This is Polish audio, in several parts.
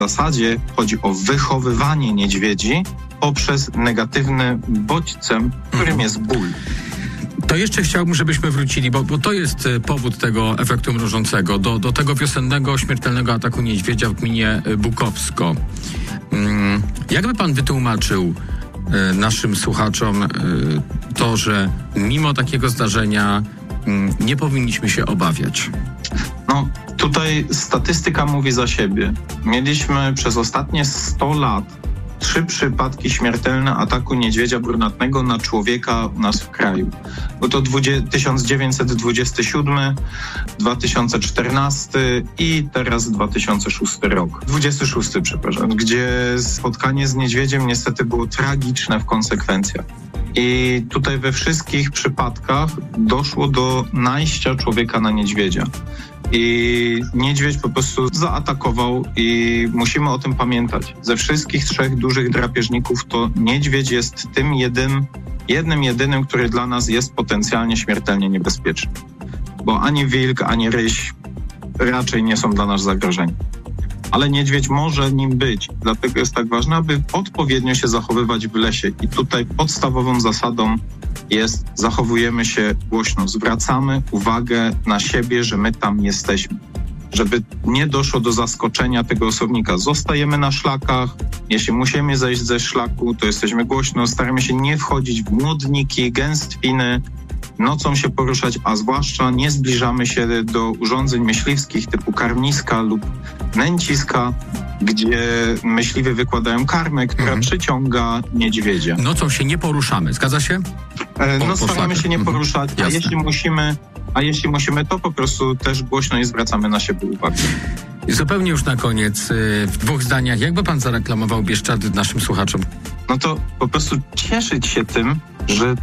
W zasadzie chodzi o wychowywanie niedźwiedzi poprzez negatywny bodźcem, którym jest ból. To jeszcze chciałbym, żebyśmy wrócili, bo to jest powód tego efektu mrożącego, do tego wiosennego, śmiertelnego ataku niedźwiedzia w gminie Bukowsko. Jakby pan wytłumaczył naszym słuchaczom to, że mimo takiego zdarzenia nie powinniśmy się obawiać? No, tutaj statystyka mówi za siebie. Mieliśmy przez ostatnie 100 lat 3 przypadki śmiertelne ataku niedźwiedzia brunatnego na człowieka u nas w kraju. Był to 1927, 2014 i teraz 2006 rok. 26, przepraszam, gdzie spotkanie z niedźwiedziem niestety było tragiczne w konsekwencjach. I tutaj we wszystkich przypadkach doszło do najścia człowieka na niedźwiedzia. I niedźwiedź po prostu zaatakował i musimy o tym pamiętać. Ze wszystkich 3 dużych drapieżników to niedźwiedź jest tym jedynym, który dla nas jest potencjalnie śmiertelnie niebezpieczny. Bo ani wilk, ani ryś raczej nie są dla nas zagrożeniem. Ale niedźwiedź może nim być. Dlatego jest tak ważne, aby odpowiednio się zachowywać w lesie. I tutaj podstawową zasadą jest: zachowujemy się głośno, zwracamy uwagę na siebie, że my tam jesteśmy. Żeby nie doszło do zaskoczenia tego osobnika. Zostajemy na szlakach, jeśli musimy zejść ze szlaku, to jesteśmy głośno, staramy się nie wchodzić w młodniki, gęstwiny, nocą się poruszać, a zwłaszcza nie zbliżamy się do urządzeń myśliwskich typu karmniska lub nęciska, gdzie myśliwi wykładają karmę, która przyciąga niedźwiedzia. Nocą się nie poruszamy, zgadza się? Staramy się nie poruszać, a jeśli musimy, to po prostu też głośno i zwracamy na siebie uwagę. I zupełnie już na koniec, w 2 zdaniach, jakby pan zareklamował Bieszczady naszym słuchaczom? No to po prostu cieszyć się tym, że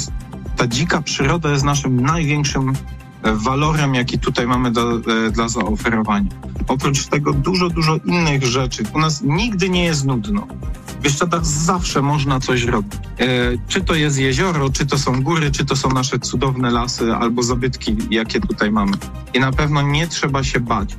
ta dzika przyroda jest naszym największym walorem, jaki tutaj mamy dla zaoferowania. Oprócz tego dużo innych rzeczy. U nas nigdy nie jest nudno. W Bieszczadach zawsze można coś robić. Czy to jest jezioro, czy to są góry, czy to są nasze cudowne lasy albo zabytki, jakie tutaj mamy. I na pewno nie trzeba się bać.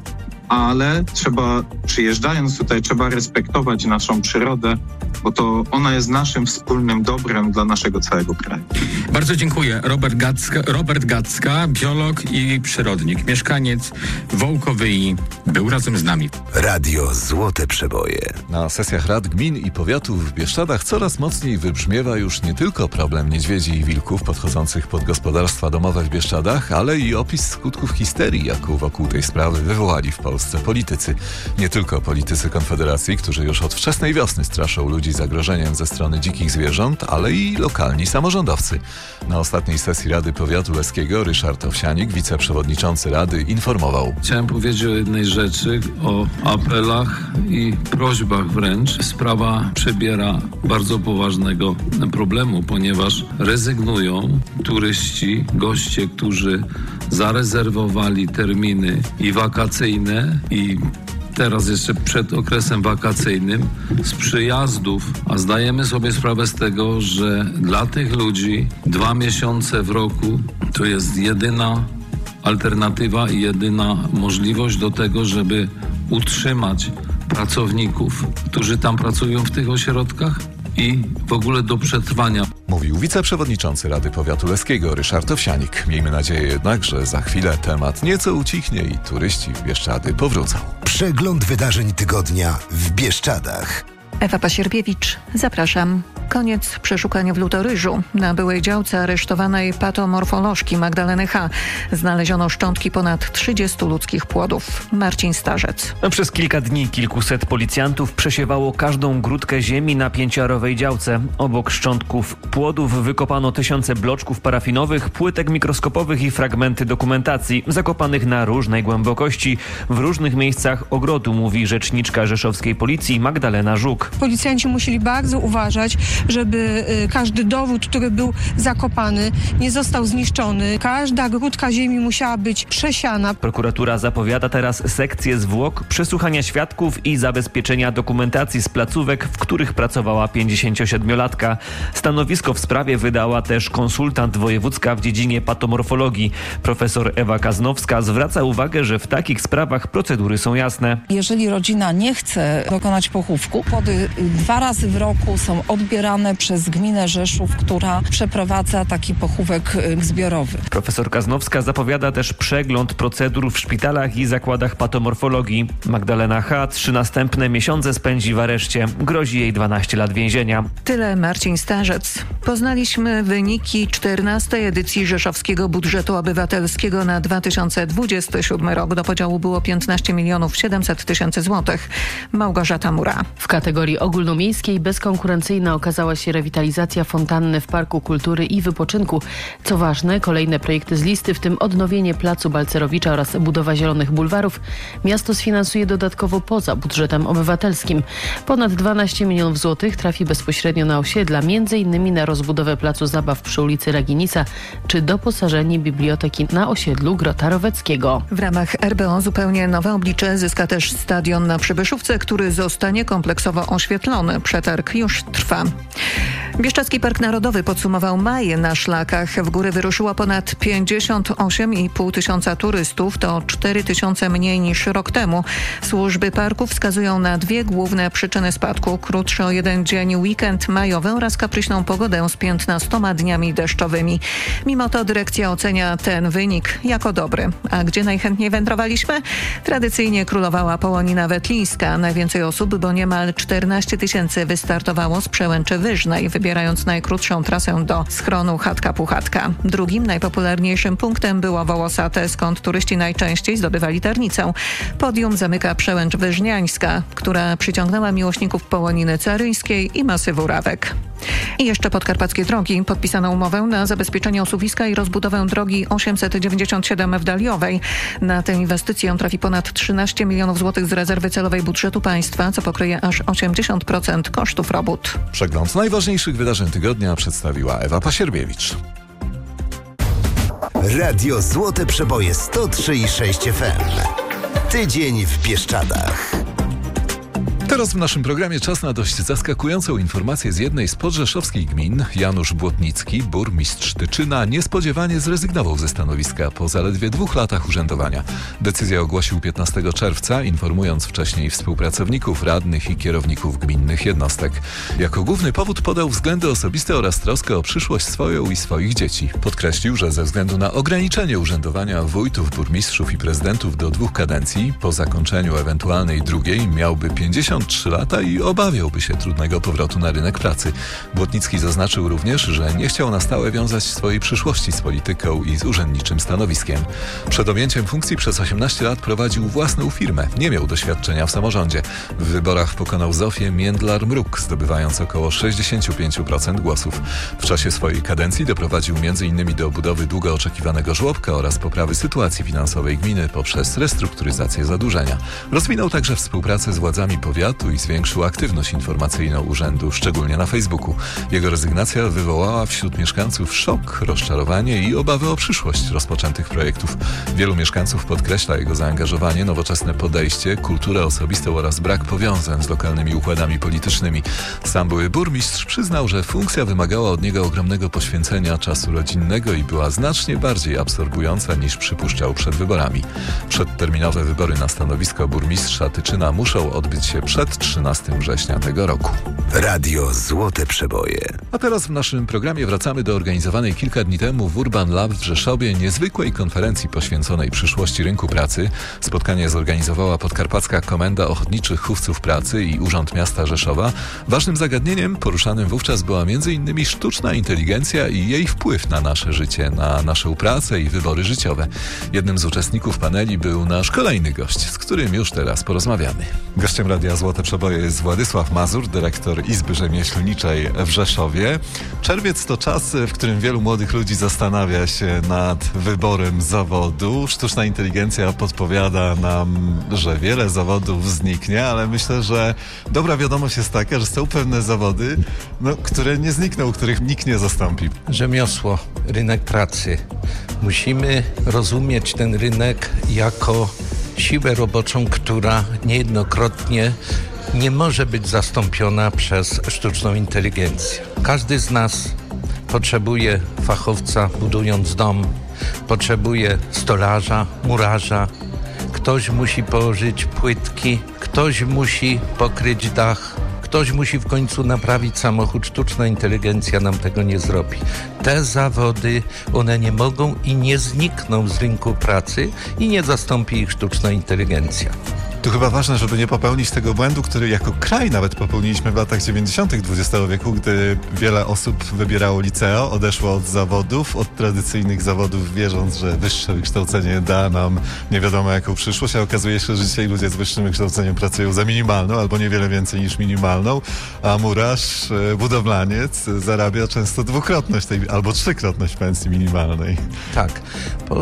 Ale przyjeżdżając tutaj, trzeba respektować naszą przyrodę, bo to ona jest naszym wspólnym dobrem dla naszego całego kraju. Bardzo dziękuję. Robert Gacka, biolog i przyrodnik, mieszkaniec Wołkowyi, był razem z nami. Radio Złote Przeboje. Na sesjach rad gmin i powiatów w Bieszczadach coraz mocniej wybrzmiewa już nie tylko problem niedźwiedzi i wilków podchodzących pod gospodarstwa domowe w Bieszczadach, ale i opis skutków histerii, jaką wokół tej sprawy wywołali w Polsce politycy. Nie tylko politycy Konfederacji, którzy już od wczesnej wiosny straszą ludzi zagrożeniem ze strony dzikich zwierząt, ale i lokalni samorządowcy. Na ostatniej sesji Rady Powiatu Leskiego Ryszard Owsianik, wiceprzewodniczący Rady, informował. Chciałem powiedzieć o jednej rzeczy, o apelach i prośbach wręcz. Sprawa przybiera bardzo poważnego problemu, ponieważ rezygnują turyści, goście, którzy zarezerwowali terminy i wakacyjne, i teraz jeszcze przed okresem wakacyjnym z przyjazdów, a zdajemy sobie sprawę z tego, że dla tych ludzi 2 miesiące w roku to jest jedyna alternatywa i jedyna możliwość do tego, żeby utrzymać pracowników, którzy tam pracują w tych ośrodkach i w ogóle do przetrwania. Mówił wiceprzewodniczący Rady Powiatu Leskiego Ryszard Owsianik. Miejmy nadzieję jednak, że za chwilę temat nieco ucichnie i turyści w Bieszczady powrócą. Przegląd wydarzeń tygodnia w Bieszczadach. Ewa Pasierbiewicz, zapraszam. Koniec przeszukania w Lutoryżu. Na byłej działce aresztowanej patomorfolożki Magdaleny H. znaleziono szczątki ponad 30 ludzkich płodów. Marcin Starzec. Przez kilka dni kilkuset policjantów przesiewało każdą grudkę ziemi na 5-arowej działce. Obok szczątków płodów wykopano tysiące bloczków parafinowych, płytek mikroskopowych i fragmenty dokumentacji zakopanych na różnej głębokości w różnych miejscach ogrodu, mówi rzeczniczka rzeszowskiej policji Magdalena Żuk. Policjanci musieli bardzo uważać, żeby każdy dowód, który był zakopany, nie został zniszczony. Każda grudka ziemi musiała być przesiana. Prokuratura zapowiada teraz sekcję zwłok, przesłuchania świadków i zabezpieczenia dokumentacji z placówek, w których pracowała 57-latka. Stanowisko w sprawie wydała też konsultant wojewódzka w dziedzinie patomorfologii. Profesor Ewa Kaznowska zwraca uwagę, że w takich sprawach procedury są jasne. Jeżeli rodzina nie chce dokonać pochówku, płody 2 razy w roku są odbierane przez gminę Rzeszów, która przeprowadza taki pochówek zbiorowy. Profesor Kaznowska zapowiada też przegląd procedur w szpitalach i zakładach patomorfologii. Magdalena H. 3 następne miesiące spędzi w areszcie. Grozi jej 12 lat więzienia. Tyle Marcin Starzec. Poznaliśmy wyniki 14. edycji Rzeszowskiego Budżetu Obywatelskiego na 2027 rok. Do podziału było 15 700 000 złotych. Małgorzata Mura. W kategorii ogólnomiejskiej bezkonkurencyjna okazała się rewitalizacja fontanny w Parku Kultury i Wypoczynku. Co ważne, kolejne projekty z listy, w tym odnowienie Placu Balcerowicza oraz budowa zielonych bulwarów, miasto sfinansuje dodatkowo poza budżetem obywatelskim. Ponad 12 milionów złotych trafi bezpośrednio na osiedla, m.in. na rozbudowę Placu Zabaw przy ulicy Legienica czy doposażenie biblioteki na osiedlu Grota Roweckiego. W ramach RBO zupełnie nowe oblicze zyska też stadion na Przybyszówce, który zostanie kompleksowo oświetlony. Przetarg już trwa. Bieszczadzki Park Narodowy podsumował maj na szlakach. W góry wyruszyło ponad 58,5 tysiąca turystów. To 4 tysiące mniej niż rok temu. Służby parku wskazują na 2 główne przyczyny spadku. Krótszy o 1 dzień weekend majowy oraz kapryśną pogodę z 15 dniami deszczowymi. Mimo to dyrekcja ocenia ten wynik jako dobry. A gdzie najchętniej wędrowaliśmy? Tradycyjnie królowała Połonina Wetlińska. Najwięcej osób, bo niemal 14 tysięcy wystartowało z Przełęczy Wyżnej, wybierając najkrótszą trasę do schronu Chatka Puchatka. Drugim najpopularniejszym punktem było Wołosate, skąd turyści najczęściej zdobywali ternicę. Podium zamyka Przełęcz Wyżniańska, która przyciągnęła miłośników Połoniny Caryńskiej i masywu Rawek. I jeszcze podkarpackie drogi. Podpisano umowę na zabezpieczenie osuwiska i rozbudowę drogi 897 w Daliowej. Na tę inwestycję trafi ponad 13 milionów złotych z rezerwy celowej budżetu państwa, co pokryje aż 80% kosztów robót. Przegląd najważniejszych wydarzeń tygodnia przedstawiła Ewa Pasierbiewicz. Radio Złote Przeboje 103,6 FM. Tydzień w Bieszczadach. Teraz w naszym programie czas na dość zaskakującą informację z jednej z podrzeszowskich gmin. Janusz Błotnicki, burmistrz Tyczyna, niespodziewanie zrezygnował ze stanowiska po zaledwie 2 latach urzędowania. Decyzję ogłosił 15 czerwca, informując wcześniej współpracowników, radnych i kierowników gminnych jednostek. Jako główny powód podał względy osobiste oraz troskę o przyszłość swoją i swoich dzieci. Podkreślił, że ze względu na ograniczenie urzędowania wójtów, burmistrzów i prezydentów do 2 kadencji, po zakończeniu ewentualnej drugiej miałby 53 lata i obawiałby się trudnego powrotu na rynek pracy. Błotnicki zaznaczył również, że nie chciał na stałe wiązać swojej przyszłości z polityką i z urzędniczym stanowiskiem. Przed objęciem funkcji przez 18 lat prowadził własną firmę. Nie miał doświadczenia w samorządzie. W wyborach pokonał Zofię Międlar-Mruk, zdobywając około 65% głosów. W czasie swojej kadencji doprowadził m.in. do budowy długo oczekiwanego żłobka oraz poprawy sytuacji finansowej gminy poprzez restrukturyzację zadłużenia. Rozwinął także współpracę z władzami powiatu i zwiększył aktywność informacyjną urzędu, szczególnie na Facebooku. Jego rezygnacja wywołała wśród mieszkańców szok, rozczarowanie i obawy o przyszłość rozpoczętych projektów. Wielu mieszkańców podkreśla jego zaangażowanie, nowoczesne podejście, kulturę osobistą oraz brak powiązań z lokalnymi układami politycznymi. Sam były burmistrz przyznał, że funkcja wymagała od niego ogromnego poświęcenia czasu rodzinnego i była znacznie bardziej absorbująca niż przypuszczał przed wyborami. Przedterminowe wybory na stanowisko burmistrza Tyczyna muszą odbyć się przed 13 września tego roku. Radio Złote Przeboje. A teraz w naszym programie wracamy do organizowanej kilka dni temu w Urban Lab w Rzeszowie niezwykłej konferencji poświęconej przyszłości rynku pracy. Spotkanie zorganizowała Podkarpacka Komenda Ochotniczych Chówców Pracy i Urząd Miasta Rzeszowa. Ważnym zagadnieniem poruszanym wówczas była m.in. sztuczna inteligencja i jej wpływ na nasze życie, na naszą pracę i wybory życiowe. Jednym z uczestników paneli był nasz kolejny gość, z którym już teraz porozmawiamy. Gościem Radia Złote Złote Przeboje jest Władysław Mazur, dyrektor Izby Rzemieślniczej w Rzeszowie. Czerwiec to czas, w którym wielu młodych ludzi zastanawia się nad wyborem zawodu. Sztuczna inteligencja podpowiada nam, że wiele zawodów zniknie, ale myślę, że dobra wiadomość jest taka, że są pewne zawody, które nie znikną, których nikt nie zastąpi. Rzemiosło, rynek pracy. Musimy rozumieć ten rynek jako siłę roboczą, która niejednokrotnie nie może być zastąpiona przez sztuczną inteligencję. Każdy z nas potrzebuje fachowca budując dom, potrzebuje stolarza, murarza, ktoś musi położyć płytki, ktoś musi pokryć dach, ktoś musi w końcu naprawić samochód. Sztuczna inteligencja nam tego nie zrobi. Te zawody, one nie mogą i nie znikną z rynku pracy i nie zastąpi ich sztuczna inteligencja. Tu chyba ważne, żeby nie popełnić tego błędu, który jako kraj nawet popełniliśmy w latach 90. XX wieku, gdy wiele osób wybierało liceo, odeszło od zawodów, od tradycyjnych zawodów, wierząc, że wyższe wykształcenie da nam nie wiadomo jaką przyszłość, a okazuje się, że dzisiaj ludzie z wyższym wykształceniem pracują za minimalną albo niewiele więcej niż minimalną, a murarz, budowlaniec zarabia często dwukrotność albo trzykrotność pensji minimalnej. Tak. Po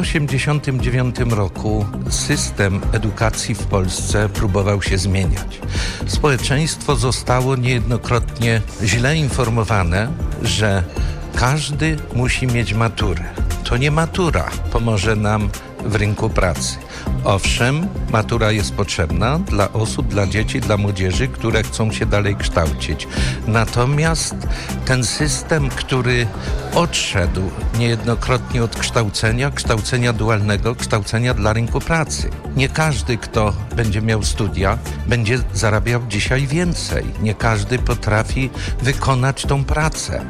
1989 roku system edukacji w Polsce próbował się zmieniać. Społeczeństwo zostało niejednokrotnie źle informowane, że każdy musi mieć maturę. To nie matura pomoże nam w rynku pracy. Owszem, matura jest potrzebna dla osób, dla dzieci, dla młodzieży, które chcą się dalej kształcić. Natomiast ten system, który odszedł niejednokrotnie od kształcenia dualnego, kształcenia dla rynku pracy. Nie każdy, kto będzie miał studia, będzie zarabiał dzisiaj więcej. Nie każdy potrafi wykonać tą pracę.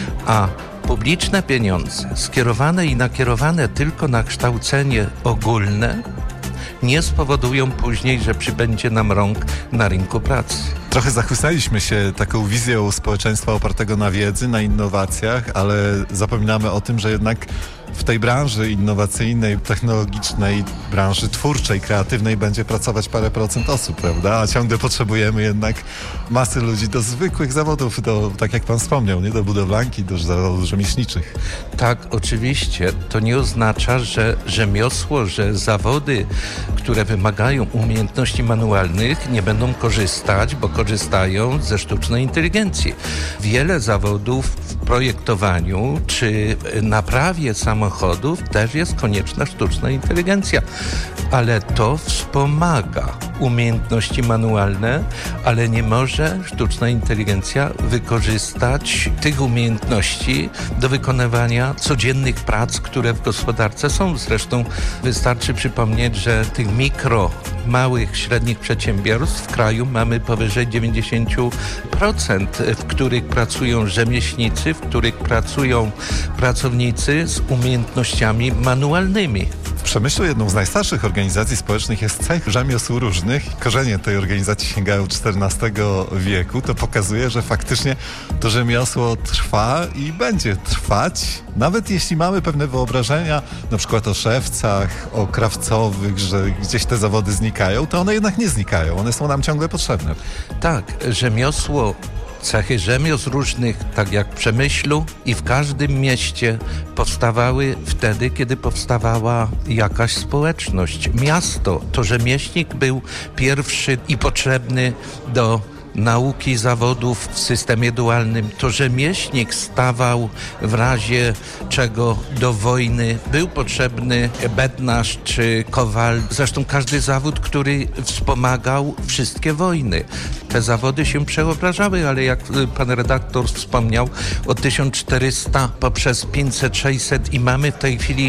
A publiczne pieniądze skierowane i nakierowane tylko na kształcenie ogólne nie spowodują później, że przybędzie nam rąk na rynku pracy. Trochę zachłysnęliśmy się taką wizją społeczeństwa opartego na wiedzy, na innowacjach, ale zapominamy o tym, że jednak w tej branży innowacyjnej, technologicznej, branży twórczej, kreatywnej będzie pracować parę procent osób, prawda? A ciągle potrzebujemy jednak masy ludzi do zwykłych zawodów, tak jak pan wspomniał, nie do budowlanki, do zawodów rzemieślniczych. Tak, oczywiście. To nie oznacza, że rzemiosło, że zawody, które wymagają umiejętności manualnych, nie będą korzystać, bo korzystają ze sztucznej inteligencji. Wiele zawodów w projektowaniu czy naprawie samochodów też jest konieczna sztuczna inteligencja, ale to wspomaga umiejętności manualne, ale nie może sztuczna inteligencja wykorzystać tych umiejętności do wykonywania codziennych prac, które w gospodarce są. Zresztą wystarczy przypomnieć, że tych małych, średnich przedsiębiorstw w kraju mamy powyżej 90%, w których pracują rzemieślnicy, w których pracują pracownicy z umiejętnościami manualnymi. W Przemyślu jedną z najstarszych organizacji społecznych jest Cech Rzemiosł Różnych. Korzenie tej organizacji sięgają XIV wieku. To pokazuje, że faktycznie to rzemiosło trwa i będzie trwać. Nawet jeśli mamy pewne wyobrażenia, na przykład o szewcach, o krawcowych, że gdzieś te zawody znikają, to one jednak nie znikają. One są nam ciągle potrzebne. Tak, rzemiosło, cechy rzemiosł różnych, tak jak w Przemyślu i w każdym mieście powstawały wtedy, kiedy powstawała jakaś społeczność. Miasto, to rzemieślnik był pierwszy i potrzebny do nauki zawodów w systemie dualnym. To rzemieślnik stawał w razie czego do wojny. Był potrzebny bednarz czy kowal. Zresztą każdy zawód, który wspomagał wszystkie wojny. Te zawody się przeobrażały, ale jak pan redaktor wspomniał, od 1400 poprzez 500, 600 i mamy w tej chwili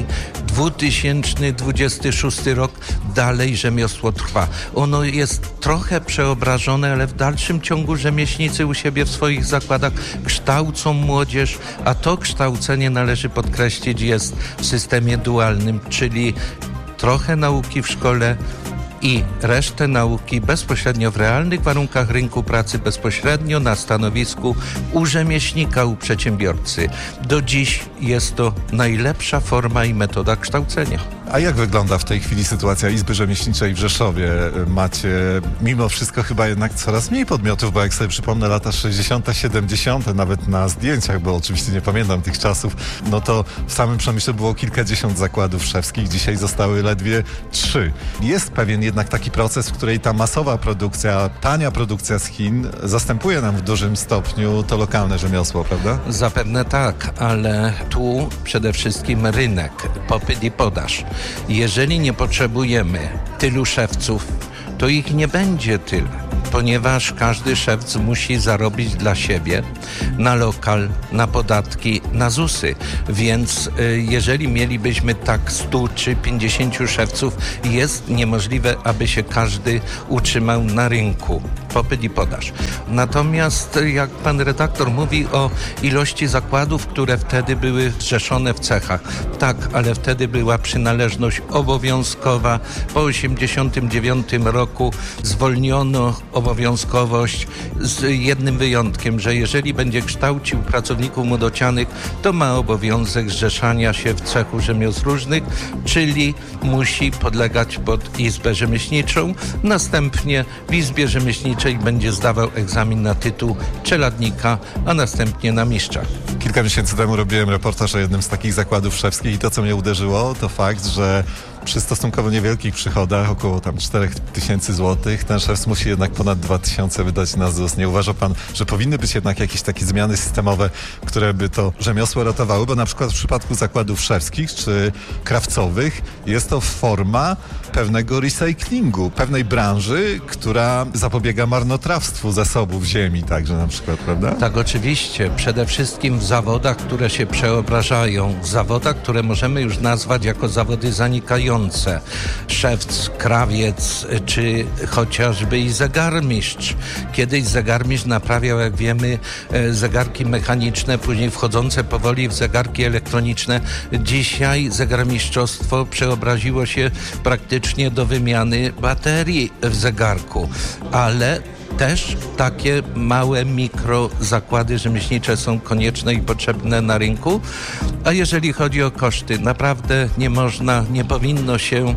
2026 rok, dalej rzemiosło trwa. Ono jest trochę przeobrażone, ale w dalszym ciągu rzemieślnicy u siebie w swoich zakładach kształcą młodzież, a to kształcenie, należy podkreślić, jest w systemie dualnym, czyli trochę nauki w szkole i resztę nauki bezpośrednio w realnych warunkach rynku pracy, bezpośrednio na stanowisku u rzemieślnika, u przedsiębiorcy. Do dziś jest to najlepsza forma i metoda kształcenia. A jak wygląda w tej chwili sytuacja Izby Rzemieślniczej w Rzeszowie? Macie mimo wszystko chyba jednak coraz mniej podmiotów, bo jak sobie przypomnę lata 60., 70., nawet na zdjęciach, bo oczywiście nie pamiętam tych czasów, no to w samym Przemyślu było kilkadziesiąt zakładów szewskich, dzisiaj zostały ledwie 3. Jest pewien jednak taki proces, w której ta masowa produkcja, tania produkcja z Chin zastępuje nam w dużym stopniu to lokalne rzemiosło, prawda? Zapewne tak, ale tu przede wszystkim rynek, popyt i podaż. Jeżeli nie potrzebujemy tylu szewców, to ich nie będzie tyle, ponieważ każdy szewc musi zarobić dla siebie na lokal, na podatki, na ZUS-y. Więc jeżeli mielibyśmy tak 100 czy 50 szewców, jest niemożliwe, aby się każdy utrzymał na rynku. Popyt i podaż. Natomiast jak pan redaktor mówi o ilości zakładów, które wtedy były zrzeszone w cechach. Tak, ale wtedy była przynależność obowiązkowa. Po 1989 roku zwolniono obowiązkowość z jednym wyjątkiem, że jeżeli będzie kształcił pracowników młodocianych, to ma obowiązek zrzeszania się w cechu rzemiosł różnych, czyli musi podlegać pod Izbę Rzemieślniczą. Następnie w Izbie Rzemieślniczej będzie zdawał egzamin na tytuł czeladnika, a następnie na mistrza. Kilka miesięcy temu robiłem reportaż o jednym z takich zakładów szewskich i to, co mnie uderzyło, to fakt, że przy stosunkowo niewielkich przychodach, około tam 4000 zł, ten szewc musi jednak ponad 2000 wydać na ZUS. Nie uważa pan, że powinny być jednak jakieś takie zmiany systemowe, które by to rzemiosło ratowały? Bo na przykład w przypadku zakładów szewskich czy krawcowych jest to forma pewnego recyklingu, pewnej branży, która zapobiega marnotrawstwu zasobów ziemi także na przykład, prawda? Tak, oczywiście. Przede wszystkim w zawodach, które się przeobrażają, w zawodach, które możemy już nazwać jako zawody zanikające. Szewc, krawiec, czy chociażby i zegarmistrz. Kiedyś zegarmistrz naprawiał, jak wiemy, zegarki mechaniczne, później wchodzące powoli w zegarki elektroniczne. Dzisiaj zegarmistrzostwo przeobraziło się praktycznie do wymiany baterii w zegarku, ale też takie małe mikrozakłady rzemieślnicze są konieczne i potrzebne na rynku. A jeżeli chodzi o koszty, naprawdę nie powinno się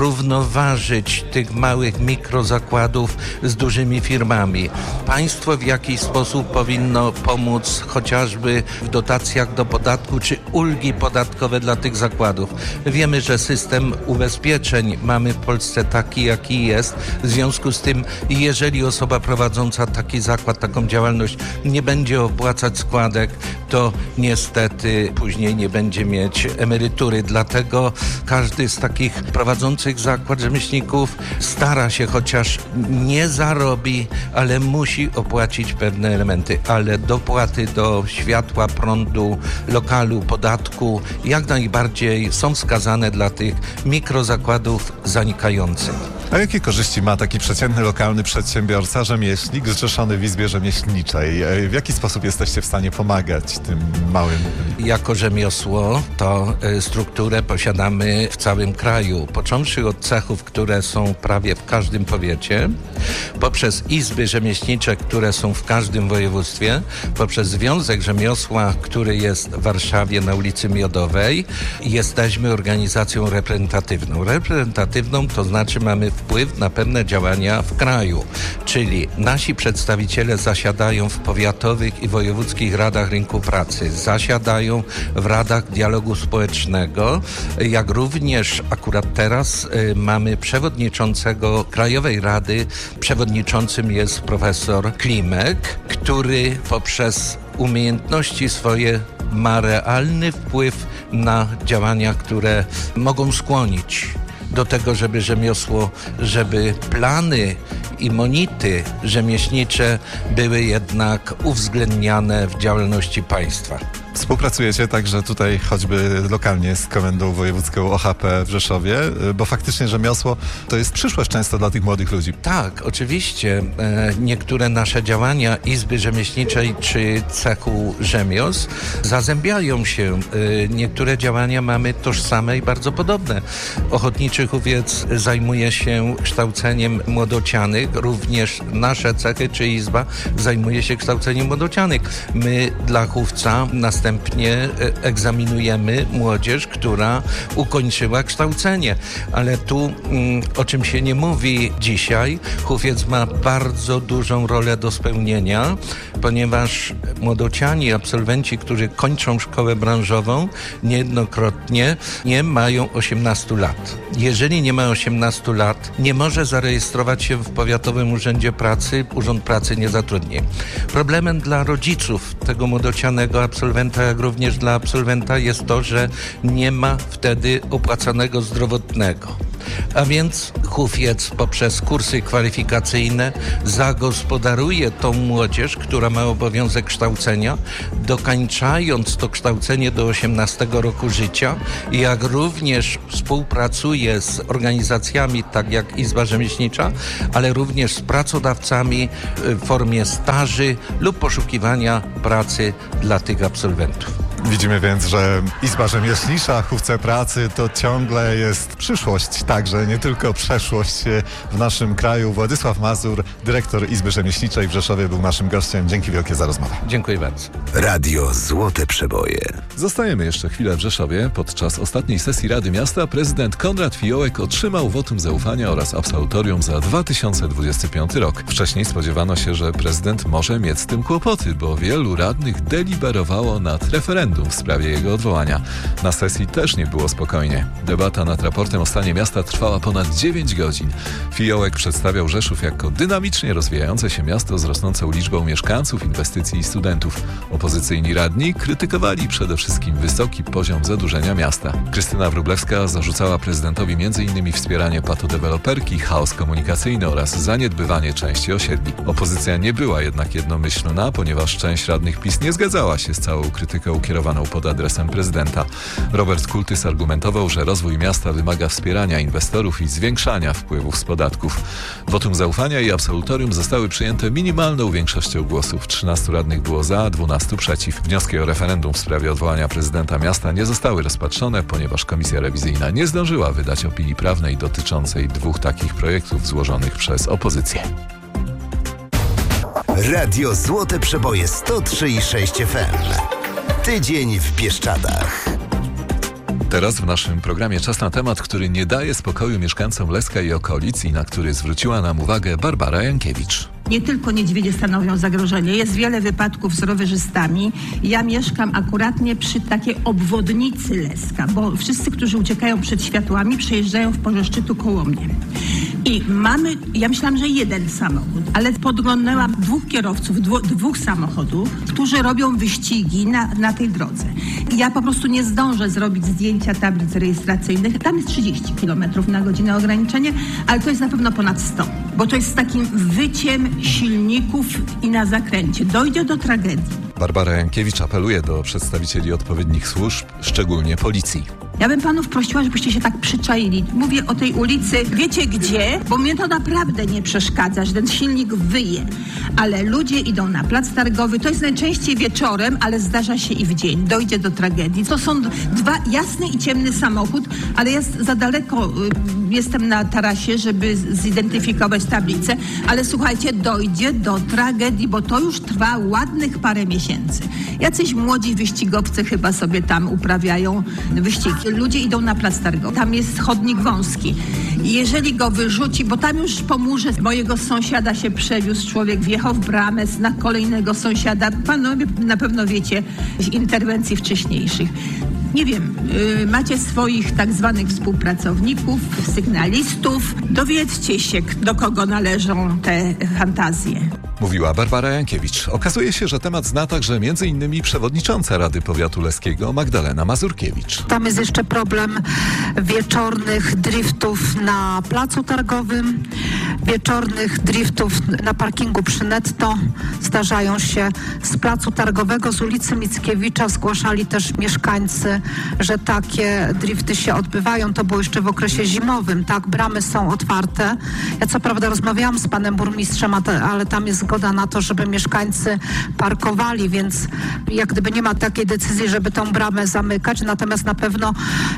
równoważyć tych małych mikrozakładów z dużymi firmami. Państwo w jakiś sposób powinno pomóc chociażby w dotacjach do podatku czy ulgi podatkowe dla tych zakładów. Wiemy, że system ubezpieczeń mamy w Polsce taki, jaki jest. W związku z tym, jeżeli osoba prowadząca taki zakład, taką działalność nie będzie opłacać składek, to niestety później nie będzie mieć emerytury. Dlatego każdy z takich prowadzących zakład rzemieślników stara się, chociaż nie zarobi, ale musi opłacić pewne elementy. Ale dopłaty do światła, prądu, lokalu, podatku jak najbardziej są wskazane dla tych mikrozakładów zanikających. A jakie korzyści ma taki przeciętny lokalny przedsiębiorca, rzemieślnik zrzeszony w Izbie Rzemieślniczej? W jaki sposób jesteście w stanie pomagać tym małym? Jako rzemiosło to strukturę posiadamy w całym kraju, począwszy od cechów, które są prawie w każdym powiecie, poprzez izby rzemieślnicze, które są w każdym województwie, poprzez Związek Rzemiosła, który jest w Warszawie na ulicy Miodowej. Jesteśmy organizacją reprezentatywną. Reprezentatywną to znaczy mamy wpływ na pewne działania w kraju, czyli nasi przedstawiciele zasiadają w powiatowych i wojewódzkich radach rynku pracy, zasiadają w radach dialogu społecznego, jak również akurat teraz mamy przewodniczącego Krajowej Rady. Przewodniczącym jest profesor Klimek, który poprzez umiejętności swoje ma realny wpływ na działania, które mogą skłonić do tego, żeby rzemiosło, żeby plany i monity rzemieślnicze były jednak uwzględniane w działalności państwa. Współpracujecie także tutaj choćby lokalnie z Komendą Wojewódzką OHP w Rzeszowie, bo faktycznie rzemiosło to jest przyszłość często dla tych młodych ludzi. Tak, oczywiście. Niektóre nasze działania Izby Rzemieślniczej czy cechu rzemiosł zazębiają się. Niektóre działania mamy tożsame i bardzo podobne. Ochotniczy Huwiec zajmuje się kształceniem młodocianych, również nasze cechy czy izba zajmuje się kształceniem młodocianych. My dla Chówca następnie następnie egzaminujemy młodzież, która ukończyła kształcenie. Ale tu, o czym się nie mówi dzisiaj, Húfiec ma bardzo dużą rolę do spełnienia, ponieważ młodociani, absolwenci, którzy kończą szkołę branżową, niejednokrotnie nie mają 18 lat. Jeżeli nie ma 18 lat, nie może zarejestrować się w Powiatowym Urzędzie Pracy, Urząd Pracy nie zatrudni. Problemem dla rodziców tego młodocianego absolwenta, jak również dla absolwenta jest to, że nie ma wtedy opłacanego zdrowotnego. A więc Húfiec poprzez kursy kwalifikacyjne zagospodaruje tą młodzież, która ma obowiązek kształcenia, dokańczając to kształcenie do 18 roku życia, jak również współpracuje z organizacjami, tak jak Izba Rzemieślnicza, ale również z pracodawcami w formie staży lub poszukiwania pracy dla tych absolwentów. Widzimy więc, że Izba Rzemieślnicza, Hufce Pracy to ciągle jest przyszłość, także nie tylko przeszłość w naszym kraju. Władysław Mazur, dyrektor Izby Rzemieślniczej w Rzeszowie, był naszym gościem. Dzięki wielkie za rozmowę. Dziękuję bardzo. Radio Złote Przeboje. Zostajemy jeszcze chwilę w Rzeszowie. Podczas ostatniej sesji Rady Miasta prezydent Konrad Fiołek otrzymał wotum zaufania oraz absolutorium za 2025 rok. Wcześniej spodziewano się, że prezydent może mieć z tym kłopoty, bo wielu radnych deliberowało nad referendum w sprawie jego odwołania. Na sesji też nie było spokojnie. Debata nad raportem o stanie miasta trwała ponad 9 godzin. Fiołek przedstawiał Rzeszów jako dynamicznie rozwijające się miasto z rosnącą liczbą mieszkańców, inwestycji i studentów. Opozycyjni radni krytykowali przede wszystkim wysoki poziom zadłużenia miasta. Krystyna Wróblewska zarzucała prezydentowi m.in. wspieranie patodeweloperki, chaos komunikacyjny oraz zaniedbywanie części osiedli. Opozycja nie była jednak jednomyślna, ponieważ część radnych PiS nie zgadzała się z całą krytyką kierowaną pod adresem prezydenta. Robert Kultys argumentował, że rozwój miasta wymaga wspierania inwestorów i zwiększania wpływów z podatków. Wotum zaufania i absolutorium zostały przyjęte minimalną większością głosów. 13 radnych było za, 12 przeciw. Wnioski o referendum w sprawie odwołania prezydenta miasta nie zostały rozpatrzone, ponieważ komisja rewizyjna nie zdążyła wydać opinii prawnej dotyczącej 2 takich projektów złożonych przez opozycję. Radio Złote Przeboje 103,6 FM. Tydzień w Bieszczadach. Teraz w naszym programie czas na temat, który nie daje spokoju mieszkańcom Leska i okolic i na który zwróciła nam uwagę Barbara Jankiewicz. Nie tylko niedźwiedzie stanowią zagrożenie, jest wiele wypadków z rowerzystami. Ja mieszkam akuratnie przy takiej obwodnicy Leska, bo wszyscy, którzy uciekają przed światłami, przejeżdżają w porze szczytu koło mnie. I ja myślałam, że jeden samochód, ale podglądnęłam 2 kierowców, 2 samochodów, którzy robią wyścigi na tej drodze. I ja po prostu nie zdążę zrobić zdjęcia tablic rejestracyjnych. Tam jest 30 km na godzinę ograniczenie, ale to jest na pewno ponad 100, bo to jest z takim wyciem silników i na zakręcie. Dojdzie do tragedii. Barbara Jankiewicz apeluje do przedstawicieli odpowiednich służb, szczególnie policji. Ja bym panów prosiła, żebyście się tak przyczaili. Mówię o tej ulicy, wiecie gdzie? Bo mnie to naprawdę nie przeszkadza, że ten silnik wyje. Ale ludzie idą na plac targowy. To jest najczęściej wieczorem, ale zdarza się i w dzień. Dojdzie do tragedii. To są 2, jasny i ciemny samochód, ale ja za daleko jestem na tarasie, żeby zidentyfikować tablicę. Ale słuchajcie, dojdzie do tragedii, bo to już trwa ładnych parę miesięcy. Jacyś młodzi wyścigowcy chyba sobie tam uprawiają wyścigi. Ludzie idą na plac targowy. Tam jest chodnik wąski. Jeżeli go wyrzuci, bo tam już po murze mojego sąsiada się przewiózł człowiek, wjechał w bramę na kolejnego sąsiada. Panowie na pewno wiecie z interwencji wcześniejszych. Nie wiem, macie swoich tak zwanych współpracowników, sygnalistów. Dowiedzcie się, do kogo należą te fantazje. Mówiła Barbara Jankiewicz. Okazuje się, że temat zna także m.in. przewodnicząca Rady Powiatu Leskiego Magdalena Mazurkiewicz. Tam jest jeszcze problem wieczornych driftów na placu targowym, wieczornych driftów na parkingu przy Netto. Zdarzają się z placu targowego, z ulicy Mickiewicza. Zgłaszali też mieszkańcy, że takie drifty się odbywają. To było jeszcze w okresie zimowym, tak? Bramy są otwarte. Ja co prawda rozmawiałam z panem burmistrzem, ale tam jest zgoda na to, żeby mieszkańcy parkowali, więc jak gdyby nie ma takiej decyzji, żeby tą bramę zamykać, natomiast na pewno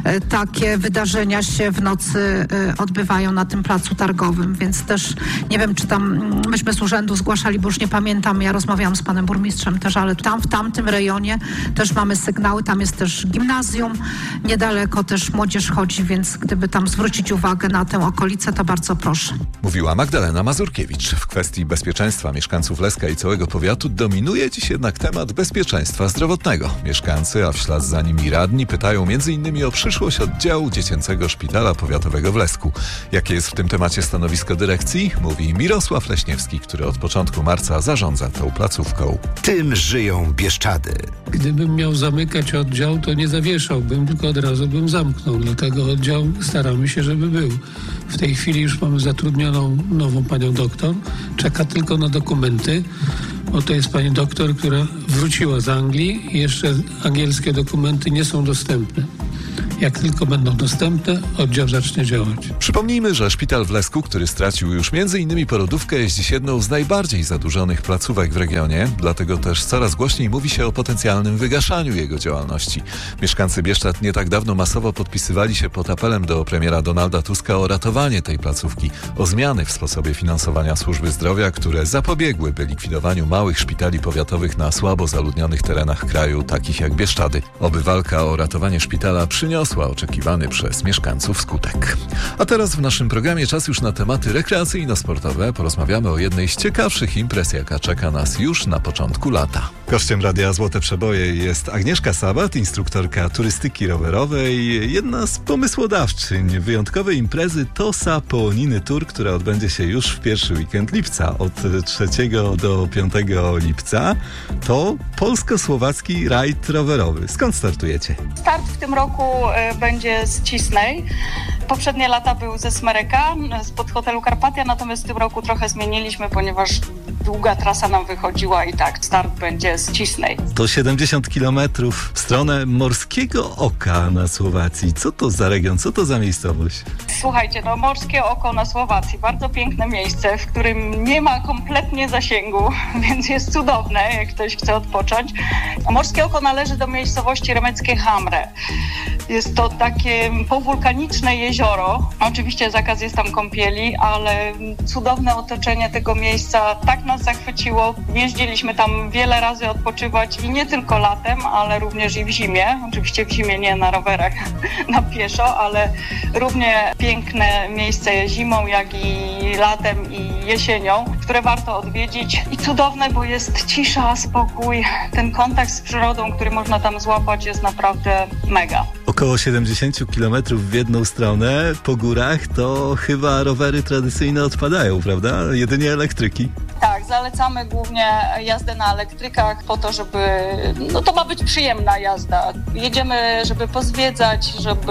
takie wydarzenia się w nocy odbywają na tym placu targowym, więc też nie wiem, czy tam myśmy z urzędu zgłaszali, bo już nie pamiętam, ja rozmawiałam z panem burmistrzem też, ale tam w tamtym rejonie też mamy sygnały, tam jest też gimnazjum, niedaleko też młodzież chodzi, więc gdyby tam zwrócić uwagę na tę okolicę, to bardzo proszę. Mówiła Magdalena Mazurkiewicz. W kwestii bezpieczeństwa mieszkańców Leska i całego powiatu dominuje dziś jednak temat bezpieczeństwa zdrowotnego. Mieszkańcy, a w ślad za nimi radni, pytają m.in. o przyszłość oddziału Dziecięcego Szpitala Powiatowego w Lesku. Jakie jest w tym temacie stanowisko dyrekcji? Mówi Mirosław Leśniewski, który od początku marca zarządza tą placówką. Tym żyją Bieszczady. Gdybym miał zamykać oddział, to nie zawieszałbym, tylko od razu bym zamknął. Dlatego oddział staramy się, żeby był. W tej chwili już mamy zatrudnioną nową panią doktor. Czeka tylko na dokumenty, bo to jest pani doktor, która wróciła z Anglii i jeszcze angielskie dokumenty nie są dostępne. Jak tylko będą dostępne, oddział zacznie działać. Przypomnijmy, że szpital w Lesku, który stracił już m.in. porodówkę, jest dziś jedną z najbardziej zadłużonych placówek w regionie, dlatego też coraz głośniej mówi się o potencjalnym wygaszaniu jego działalności. Mieszkańcy Bieszczad nie tak dawno masowo podpisywali się pod apelem do premiera Donalda Tuska o ratowanie tej placówki, o zmiany w sposobie finansowania służby zdrowia, które zapobiegłyby likwidowaniu małych szpitali powiatowych na słabo zaludnionych terenach kraju, takich jak Bieszczady. Oby walka o ratowanie szpitala przyniosła oczekiwany przez mieszkańców skutek. A teraz w naszym programie czas już na tematy rekreacyjno-sportowe. Porozmawiamy o jednej z ciekawszych imprez, jaka czeka nas już na początku lata. Gościem Radia Złote Przeboje jest Agnieszka Sabat, instruktorka turystyki rowerowej, jedna z pomysłodawczyń wyjątkowej imprezy Tosa Połoniny Tour, która odbędzie się już w pierwszy weekend lipca, od 3 do 5 lipca. To polsko-słowacki rajd rowerowy. Skąd startujecie? Start w tym roku będzie z Cisnej. Poprzednie lata był ze Smereka, spod hotelu Karpatia, natomiast w tym roku trochę zmieniliśmy, ponieważ długa trasa nam wychodziła i tak, start będzie z Cisnej. To 70 kilometrów w stronę Morskiego Oka na Słowacji. Co to za region, co to za miejscowość? Słuchajcie, Morskie Oko na Słowacji, bardzo piękne miejsce, w którym nie ma kompletnie zasięgu, więc jest cudowne, jak ktoś chce odpocząć. Morskie Oko należy do miejscowości Remeckie Hamre. Jest to takie powulkaniczne jezioro. Oczywiście zakaz jest tam kąpieli, ale cudowne otoczenie tego miejsca tak nas zachwyciło. Jeździliśmy tam wiele razy odpoczywać i nie tylko latem, ale również i w zimie. Oczywiście w zimie nie na rowerach, na pieszo, ale równie piękne miejsce zimą, jak i latem i jesienią, które warto odwiedzić. I cudowne, bo jest cisza, spokój. Ten kontakt z przyrodą, który można tam złapać, jest naprawdę mega. Około 70 km w jedną stronę po górach, to chyba rowery tradycyjne odpadają, prawda? Jedynie elektryki. Tak, zalecamy głównie jazdę na elektrykach po to, żeby... to ma być przyjemna jazda. Jedziemy, żeby pozwiedzać, żeby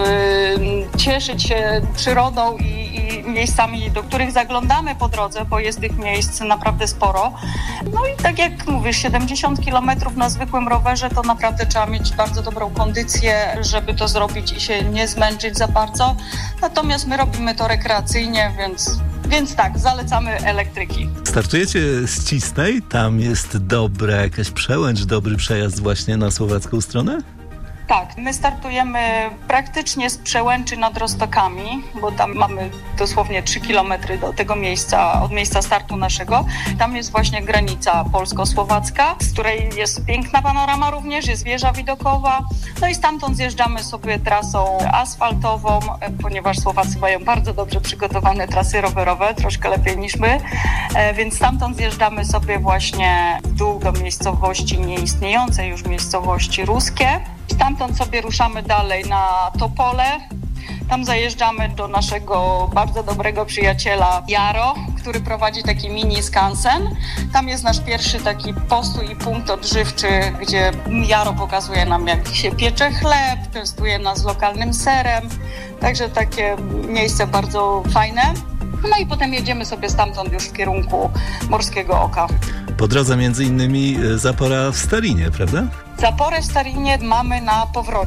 cieszyć się przyrodą i miejscami, do których zaglądamy po drodze, bo jest tych miejsc naprawdę sporo. No i tak jak mówisz, 70 km na zwykłym rowerze to naprawdę trzeba mieć bardzo dobrą kondycję, żeby to zrobić i się nie zmęczyć za bardzo. Natomiast my robimy to rekreacyjnie, więc tak, zalecamy elektryki. Startujecie z Cisnej, tam jest jakaś przełęcz, dobry przejazd właśnie na słowacką stronę? Tak, my startujemy praktycznie z przełęczy nad Roztokami, bo tam mamy dosłownie 3 kilometry do tego miejsca, od miejsca startu naszego. Tam jest właśnie granica polsko-słowacka, z której jest piękna panorama również, jest wieża widokowa. No i stamtąd zjeżdżamy sobie trasą asfaltową, ponieważ Słowacy mają bardzo dobrze przygotowane trasy rowerowe, troszkę lepiej niż my, więc stamtąd zjeżdżamy sobie właśnie w dół do miejscowości nieistniejącej już miejscowości Ruskie. Stamtąd sobie ruszamy dalej na Topole. Tam zajeżdżamy do naszego bardzo dobrego przyjaciela Jaro, który prowadzi taki mini skansen. Tam jest nasz pierwszy taki postój i punkt odżywczy, gdzie Jaro pokazuje nam, jak się piecze chleb, częstuje nas lokalnym serem. Także takie miejsce bardzo fajne. No i potem jedziemy sobie stamtąd już w kierunku Morskiego Oka. Po drodze między innymi zapora w Starinie, prawda? Zaporę w Starinie mamy na powrocie.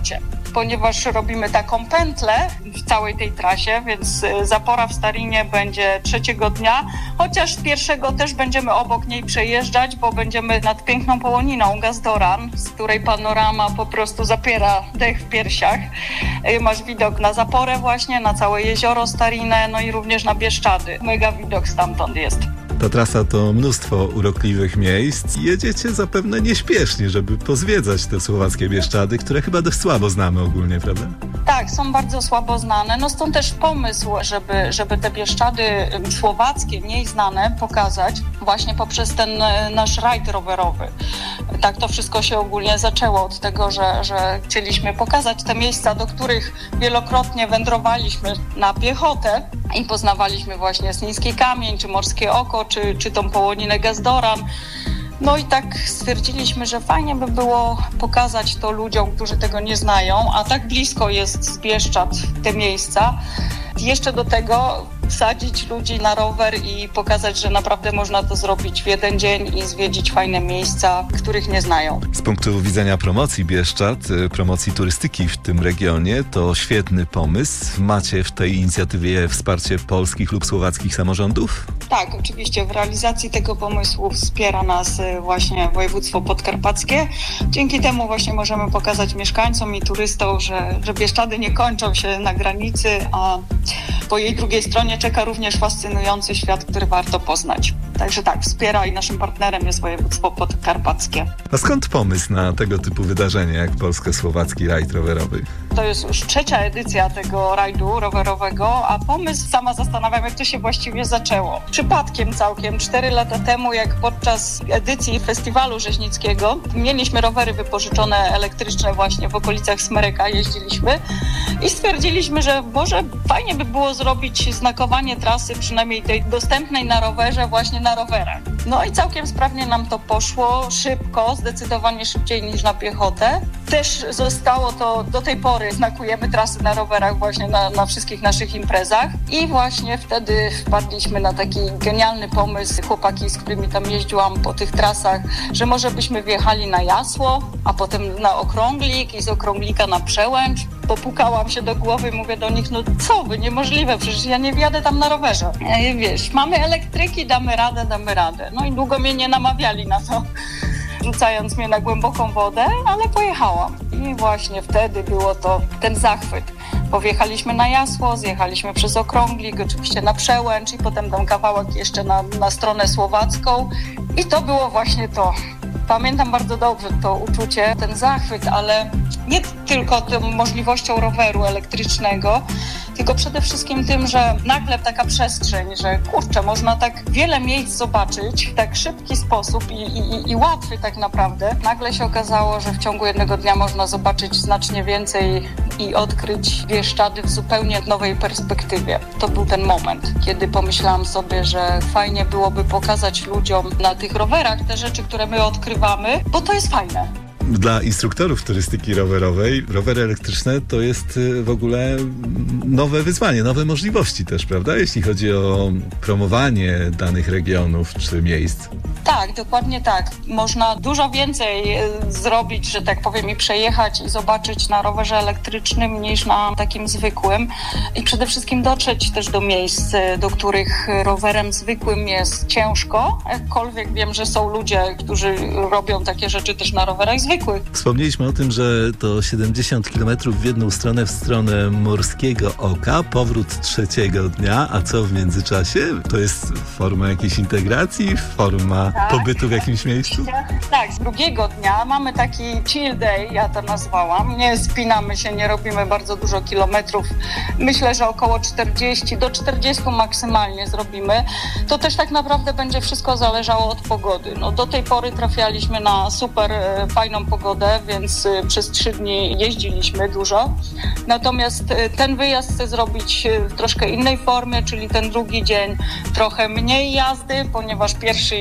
ponieważ robimy taką pętlę w całej tej trasie, więc zapora w Starinie będzie 3. dnia, chociaż 1. też będziemy obok niej przejeżdżać, bo będziemy nad piękną połoniną Gazdoran, z której panorama po prostu zapiera dech w piersiach. Masz widok na zaporę właśnie, na całe jezioro Starinę, no i również na Bieszczady. Mega widok stamtąd jest. Ta trasa to mnóstwo urokliwych miejsc. Jedziecie zapewne nieśpiesznie, żeby pozwiedzać te słowackie Bieszczady, które chyba dość słabo znamy ogólnie, prawda? Tak, są bardzo słabo znane. No stąd też pomysł, żeby te Bieszczady słowackie, mniej znane, pokazać właśnie poprzez ten nasz rajd rowerowy. Tak to wszystko się ogólnie zaczęło od tego, że chcieliśmy pokazać te miejsca, do których wielokrotnie wędrowaliśmy na piechotę i poznawaliśmy właśnie Sliński Kamień, czy Morskie Oko, czy tą połoninę Gazdoran. No i tak stwierdziliśmy, że fajnie by było pokazać to ludziom, którzy tego nie znają, a tak blisko jest z Bieszczad te miejsca. Jeszcze do tego wsadzić ludzi na rower i pokazać, że naprawdę można to zrobić w jeden dzień i zwiedzić fajne miejsca, których nie znają. Z punktu widzenia promocji Bieszczad, promocji turystyki w tym regionie, to świetny pomysł. Macie w tej inicjatywie wsparcie polskich lub słowackich samorządów? Tak, oczywiście w realizacji tego pomysłu wspiera nas właśnie województwo podkarpackie. Dzięki temu właśnie możemy pokazać mieszkańcom i turystom, że Bieszczady nie kończą się na granicy, a po jej drugiej stronie czeka również fascynujący świat, który warto poznać. Także tak, wspiera i naszym partnerem jest województwo podkarpackie. A skąd pomysł na tego typu wydarzenie jak polsko-słowacki rajd rowerowy? To jest już 3. edycja tego rajdu rowerowego, a pomysł sama zastanawiam, jak to się właściwie zaczęło. Przypadkiem całkiem 4 lata temu, jak podczas edycji festiwalu rzeźnickiego mieliśmy rowery wypożyczone elektryczne właśnie w okolicach Smereka, jeździliśmy i stwierdziliśmy, że może fajnie by było zrobić znakowanie trasy, przynajmniej tej dostępnej na rowerze, właśnie na rowerach. No i całkiem sprawnie nam to poszło, szybko, zdecydowanie szybciej niż na piechotę. Też zostało to do tej pory, znakujemy trasy na rowerach właśnie na wszystkich naszych imprezach i właśnie wtedy wpadliśmy na taki genialny pomysł, chłopaki, z którymi tam jeździłam po tych trasach, że może byśmy wjechali na Jasło, a potem na Okrąglik i z Okrąglika na Przełęcz. Popukałam się do głowy i mówię do nich, no co wy, niemożliwe, przecież ja nie wjadę tam na rowerze. Wiesz, mamy elektryki, damy radę. No i długo mnie nie namawiali na to, rzucając mnie na głęboką wodę, ale pojechałam. I właśnie wtedy było to ten zachwyt. Bo wjechaliśmy na Jasło, zjechaliśmy przez Okrąglik, oczywiście na Przełęcz i potem tam kawałek jeszcze na stronę słowacką. I to było właśnie to. Pamiętam bardzo dobrze to uczucie, ten zachwyt, ale nie tylko tą możliwością roweru elektrycznego, tylko przede wszystkim tym, że nagle taka przestrzeń, że kurczę, można tak wiele miejsc zobaczyć w tak szybki sposób i łatwy tak naprawdę. Nagle się okazało, że w ciągu jednego dnia można zobaczyć znacznie więcej i odkryć Bieszczady w zupełnie nowej perspektywie. To był ten moment, kiedy pomyślałam sobie, że fajnie byłoby pokazać ludziom na tych rowerach te rzeczy, które my odkrywamy, bo to jest fajne. Dla instruktorów turystyki rowerowej rowery elektryczne to jest w ogóle nowe wyzwanie, nowe możliwości też, prawda? Jeśli chodzi o promowanie danych regionów czy miejsc. Tak, dokładnie tak. Można dużo więcej zrobić, że tak powiem, i przejechać i zobaczyć na rowerze elektrycznym niż na takim zwykłym. I przede wszystkim dotrzeć też do miejsc, do których rowerem zwykłym jest ciężko. Jakkolwiek wiem, że są ludzie, którzy robią takie rzeczy też na rowerach zwykłych. Wspomnieliśmy o tym, że to 70 km w jedną stronę, w stronę Morskiego Oka, powrót 3. dnia, a co w międzyczasie? To jest forma jakiejś integracji, forma pobytu w jakimś miejscu? Tak, z 2. dnia mamy taki chill day, ja to nazwałam. Nie spinamy się, nie robimy bardzo dużo kilometrów. Myślę, że około 40 do 40 maksymalnie zrobimy. To też tak naprawdę będzie wszystko zależało od pogody. No, do tej pory trafialiśmy na super fajną pogodę, więc przez 3 dni jeździliśmy dużo. Natomiast ten wyjazd chcę zrobić w troszkę innej formie, czyli ten drugi dzień trochę mniej jazdy, ponieważ pierwszy i ostatni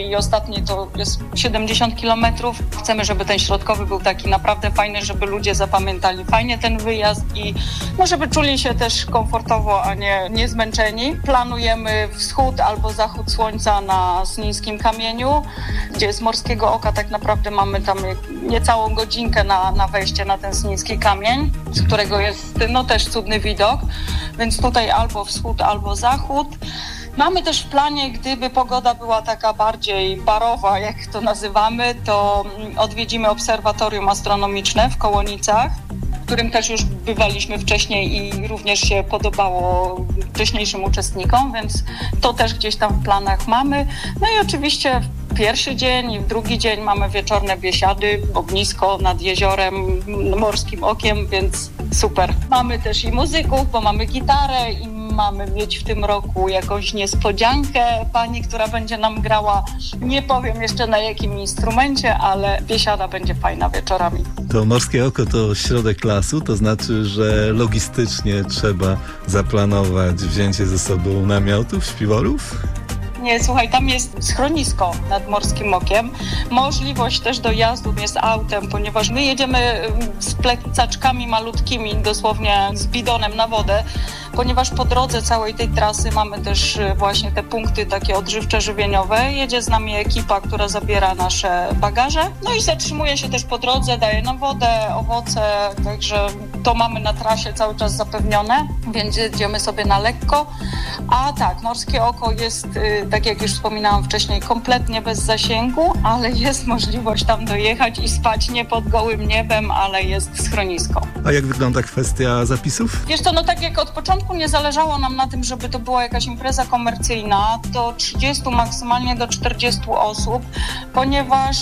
ostatni to jest 70 kilometrów. Chcemy, żeby ten środkowy był taki naprawdę fajny, żeby ludzie zapamiętali fajnie ten wyjazd i żeby czuli się też komfortowo, a nie zmęczeni. Planujemy wschód albo zachód słońca na Snińskim Kamieniu, gdzie z Morskiego Oka tak naprawdę mamy tam niecałą godzinkę na wejście na ten Sniński Kamień, z którego jest też cudny widok, więc tutaj albo wschód, albo zachód. Mamy też w planie, gdyby pogoda była taka bardziej barowa, jak to nazywamy, to odwiedzimy obserwatorium astronomiczne w Kołonicach, w którym też już bywaliśmy wcześniej i również się podobało wcześniejszym uczestnikom, więc to też gdzieś tam w planach mamy. No i oczywiście w pierwszy dzień i w drugi dzień mamy wieczorne biesiady, ognisko nad jeziorem, Morskim Okiem, więc super. Mamy też i muzyków, bo mamy gitarę i mamy mieć w tym roku jakąś niespodziankę pani, która będzie nam grała. Nie powiem jeszcze na jakim instrumencie, ale biesiada będzie fajna wieczorami. To Morskie Oko to środek lasu, to znaczy, że logistycznie trzeba zaplanować wzięcie ze sobą namiotów, śpiworów? Nie, słuchaj, tam jest schronisko nad Morskim Okiem. Możliwość też dojazdu jest autem, ponieważ my jedziemy z plecaczkami malutkimi, dosłownie z bidonem na wodę, ponieważ po drodze całej tej trasy mamy też właśnie te punkty takie odżywcze, żywieniowe. Jedzie z nami ekipa, która zabiera nasze bagaże. No i zatrzymuje się też po drodze, daje nam wodę, owoce, także to mamy na trasie cały czas zapewnione, więc jedziemy sobie na lekko. A tak, Morskie Oko jest, tak jak już wspominałam wcześniej, kompletnie bez zasięgu, ale jest możliwość tam dojechać i spać nie pod gołym niebem, ale jest schronisko. A jak wygląda kwestia zapisów? Wiesz co, tak jak od początku nie zależało nam na tym, żeby to była jakaś impreza komercyjna, to 30 maksymalnie do 40 osób, ponieważ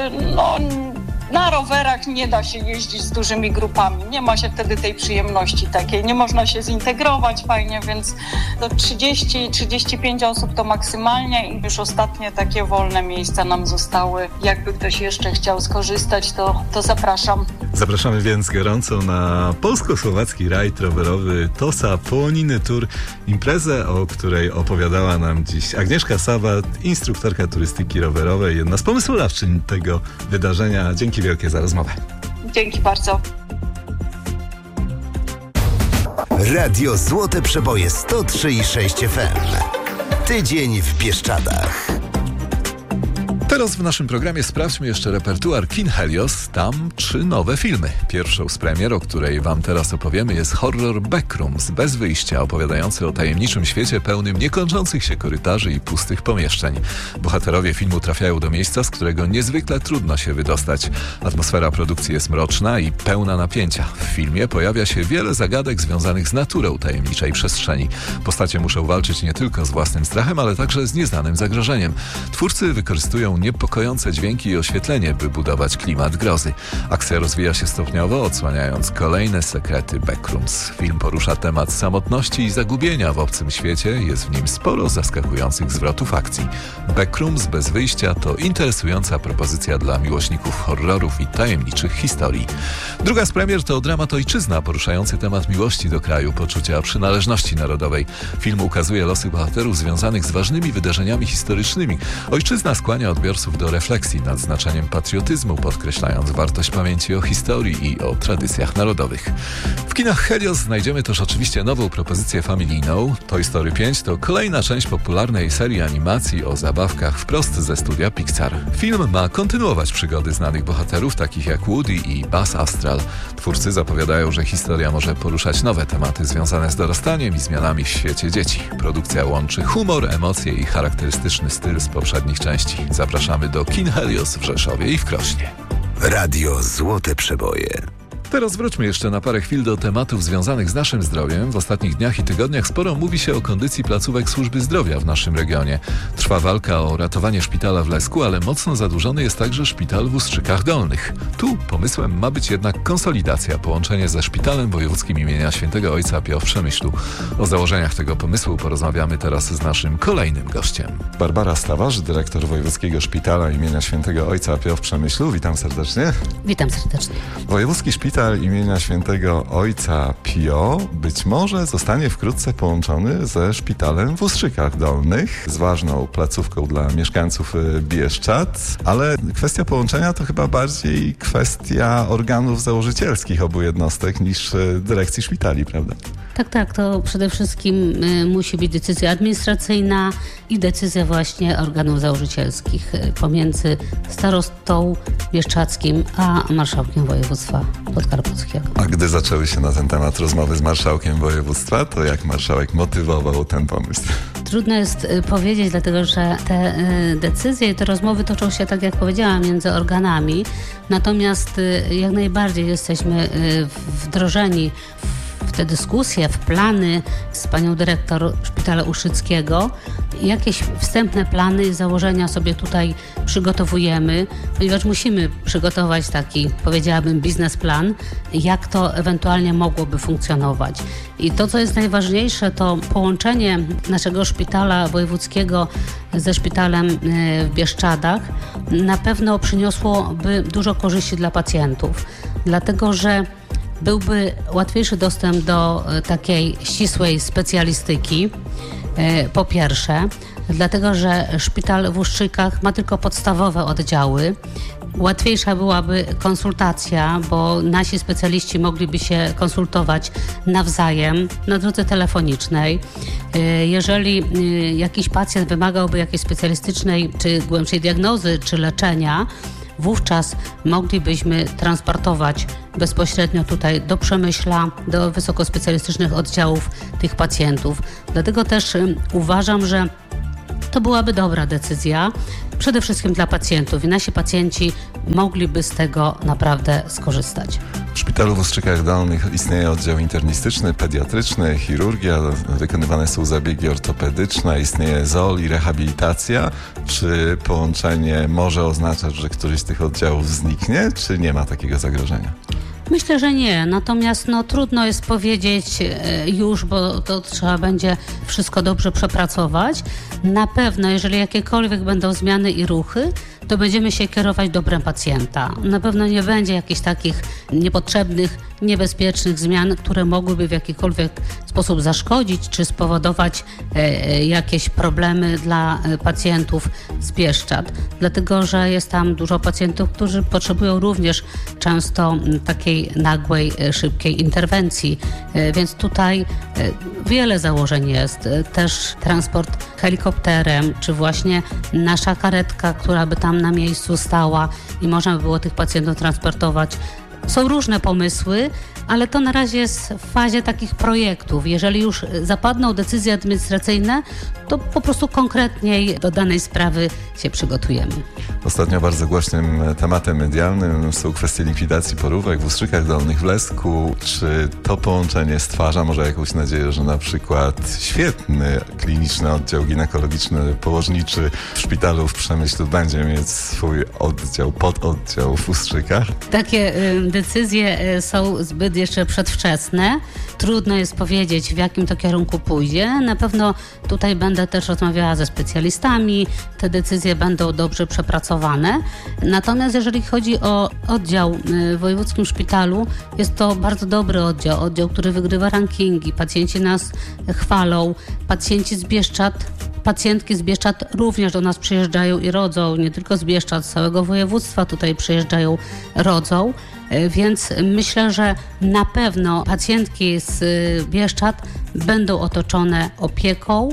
na rowerach nie da się jeździć z dużymi grupami. Nie ma się wtedy tej przyjemności takiej. Nie można się zintegrować fajnie, więc do 30-35 osób to maksymalnie i już ostatnie takie wolne miejsca nam zostały. Jakby ktoś jeszcze chciał skorzystać, to zapraszam. Zapraszamy więc gorąco na polsko-słowacki rajd rowerowy Tosa Połoniny Tour. Imprezę, o której opowiadała nam dziś Agnieszka Sawat, instruktorka turystyki rowerowej, jedna z pomysłodawczyń tego wydarzenia. Dzięki wielkie za rozmowę. Dzięki bardzo. Radio Złote Przeboje 103,6 FM. Tydzień w Bieszczadach. Teraz w naszym programie sprawdźmy jeszcze repertuar kin Helios. Tam 3 nowe filmy. Pierwszą z premier, o której wam teraz opowiemy, jest horror Backrooms, bez wyjścia, opowiadający o tajemniczym świecie pełnym niekończących się korytarzy i pustych pomieszczeń. Bohaterowie filmu trafiają do miejsca, z którego niezwykle trudno się wydostać. Atmosfera produkcji jest mroczna i pełna napięcia. W filmie pojawia się wiele zagadek związanych z naturą tajemniczej przestrzeni. Postacie muszą walczyć nie tylko z własnym strachem, ale także z nieznanym zagrożeniem. Twórcy wykorzystują niepokojące dźwięki i oświetlenie, by budować klimat grozy. Akcja rozwija się stopniowo, odsłaniając kolejne sekrety Backrooms. Film porusza temat samotności i zagubienia w obcym świecie. Jest w nim sporo zaskakujących zwrotów akcji. Backrooms bez wyjścia to interesująca propozycja dla miłośników horrorów i tajemniczych historii. Druga z premier to dramat Ojczyzna, poruszający temat miłości do kraju, poczucia przynależności narodowej. Film ukazuje losy bohaterów związanych z ważnymi wydarzeniami historycznymi. Ojczyzna skłania odbiorców do refleksji nad znaczeniem patriotyzmu, podkreślając wartość pamięci o historii i o tradycjach narodowych. W kinach Helios znajdziemy też oczywiście nową propozycję familijną. Toy Story 5 to kolejna część popularnej serii animacji o zabawkach wprost ze studia Pixar. Film ma kontynuować przygody znanych bohaterów, takich jak Woody i Buzz Astral. Twórcy zapowiadają, że historia może poruszać nowe tematy związane z dorastaniem i zmianami w świecie dzieci. Produkcja łączy humor, emocje i charakterystyczny styl z poprzednich części. Zapraszamy do kin Helios w Rzeszowie i w Krośnie. Radio Złote Przeboje. Teraz wróćmy jeszcze na parę chwil do tematów związanych z naszym zdrowiem. W ostatnich dniach i tygodniach sporo mówi się o kondycji placówek służby zdrowia w naszym regionie. Trwa walka o ratowanie szpitala w Lesku, ale mocno zadłużony jest także szpital w Ustrzykach Dolnych. Tu pomysłem ma być jednak konsolidacja, połączenie ze Szpitalem Wojewódzkim imienia Świętego Ojca Pio w Przemyślu. O założeniach tego pomysłu porozmawiamy teraz z naszym kolejnym gościem. Barbara Stawarz, dyrektor Wojewódzkiego Szpitala imienia Świętego Ojca Pio w Przemyślu. Witam serdecznie. Witam serdecznie. Wojewódzki Szpital szpital imienia świętego Ojca Pio być może zostanie wkrótce połączony ze szpitalem w Ustrzykach Dolnych, z ważną placówką dla mieszkańców Bieszczad, ale kwestia połączenia to chyba bardziej kwestia organów założycielskich obu jednostek niż dyrekcji szpitali, prawda? Tak, to przede wszystkim musi być decyzja administracyjna i decyzja właśnie organów założycielskich pomiędzy starostą bieszczadzkim a marszałkiem województwa podkarpackiego. A gdy zaczęły się na ten temat rozmowy z marszałkiem województwa, to jak marszałek motywował ten pomysł? Trudno jest powiedzieć, dlatego że te decyzje i te rozmowy toczą się, tak jak powiedziałam, między organami. Natomiast jak najbardziej jesteśmy wdrożeni w te dyskusje, w plany z panią dyrektor Szpitala Uszyckiego. Jakieś wstępne plany i założenia sobie tutaj przygotowujemy, ponieważ musimy przygotować taki, powiedziałabym, biznesplan, jak to ewentualnie mogłoby funkcjonować. I to, co jest najważniejsze, to połączenie naszego szpitala wojewódzkiego ze szpitalem w Bieszczadach na pewno przyniosłoby dużo korzyści dla pacjentów, dlatego że byłby łatwiejszy dostęp do takiej ścisłej specjalistyki, po pierwsze, dlatego że szpital w Ustrzykach ma tylko podstawowe oddziały. Łatwiejsza byłaby konsultacja, bo nasi specjaliści mogliby się konsultować nawzajem na drodze telefonicznej. Jeżeli jakiś pacjent wymagałby jakiejś specjalistycznej czy głębszej diagnozy czy leczenia, wówczas moglibyśmy transportować bezpośrednio tutaj do Przemyśla, do wysokospecjalistycznych oddziałów tych pacjentów. Dlatego też uważam, że to byłaby dobra decyzja, przede wszystkim dla pacjentów i nasi pacjenci mogliby z tego naprawdę skorzystać. W szpitalu w Ustrzykach Dolnych istnieje oddział internistyczny, pediatryczny, chirurgia, wykonywane są zabiegi ortopedyczne, istnieje ZOL i rehabilitacja. Czy połączenie może oznaczać, że któryś z tych oddziałów zniknie, czy nie ma takiego zagrożenia? Myślę, że nie. Natomiast trudno jest powiedzieć już, bo to trzeba będzie wszystko dobrze przepracować. Na pewno, jeżeli jakiekolwiek będą zmiany i ruchy, to będziemy się kierować dobrem pacjenta. Na pewno nie będzie jakichś takich niepotrzebnych, niebezpiecznych zmian, które mogłyby w jakikolwiek sposób zaszkodzić czy spowodować jakieś problemy dla pacjentów z Bieszczad. Dlatego, że jest tam dużo pacjentów, którzy potrzebują również często takiej nagłej, szybkiej interwencji. Więc tutaj wiele założeń jest. Też transport helikopterem, czy właśnie nasza karetka, która by tam na miejscu stała i można by było tych pacjentów transportować. Są różne pomysły, ale to na razie jest w fazie takich projektów. Jeżeli już zapadną decyzje administracyjne, to po prostu konkretniej do danej sprawy się przygotujemy. Ostatnio bardzo głośnym tematem medialnym są kwestie likwidacji porówek w Ustrzykach Dolnych, w Lesku. Czy to połączenie stwarza może jakąś nadzieję, że na przykład świetny kliniczny oddział ginekologiczny, położniczy w szpitalu w Przemyślu będzie mieć swój oddział, pododdział w Ustrzykach? Takie decyzje są zbyt jeszcze przedwczesne. Trudno jest powiedzieć, w jakim to kierunku pójdzie. Na pewno tutaj będę też rozmawiała ze specjalistami. Te decyzje będą dobrze przepracowane. Natomiast jeżeli chodzi o oddział w wojewódzkim szpitalu, jest to bardzo dobry oddział, który wygrywa rankingi. Pacjenci nas chwalą. Pacjenci z Bieszczad, pacjentki z Bieszczad również do nas przyjeżdżają i rodzą. Nie tylko z Bieszczad, z całego województwa tutaj przyjeżdżają, rodzą. Więc myślę, że na pewno pacjentki z Bieszczad będą otoczone opieką,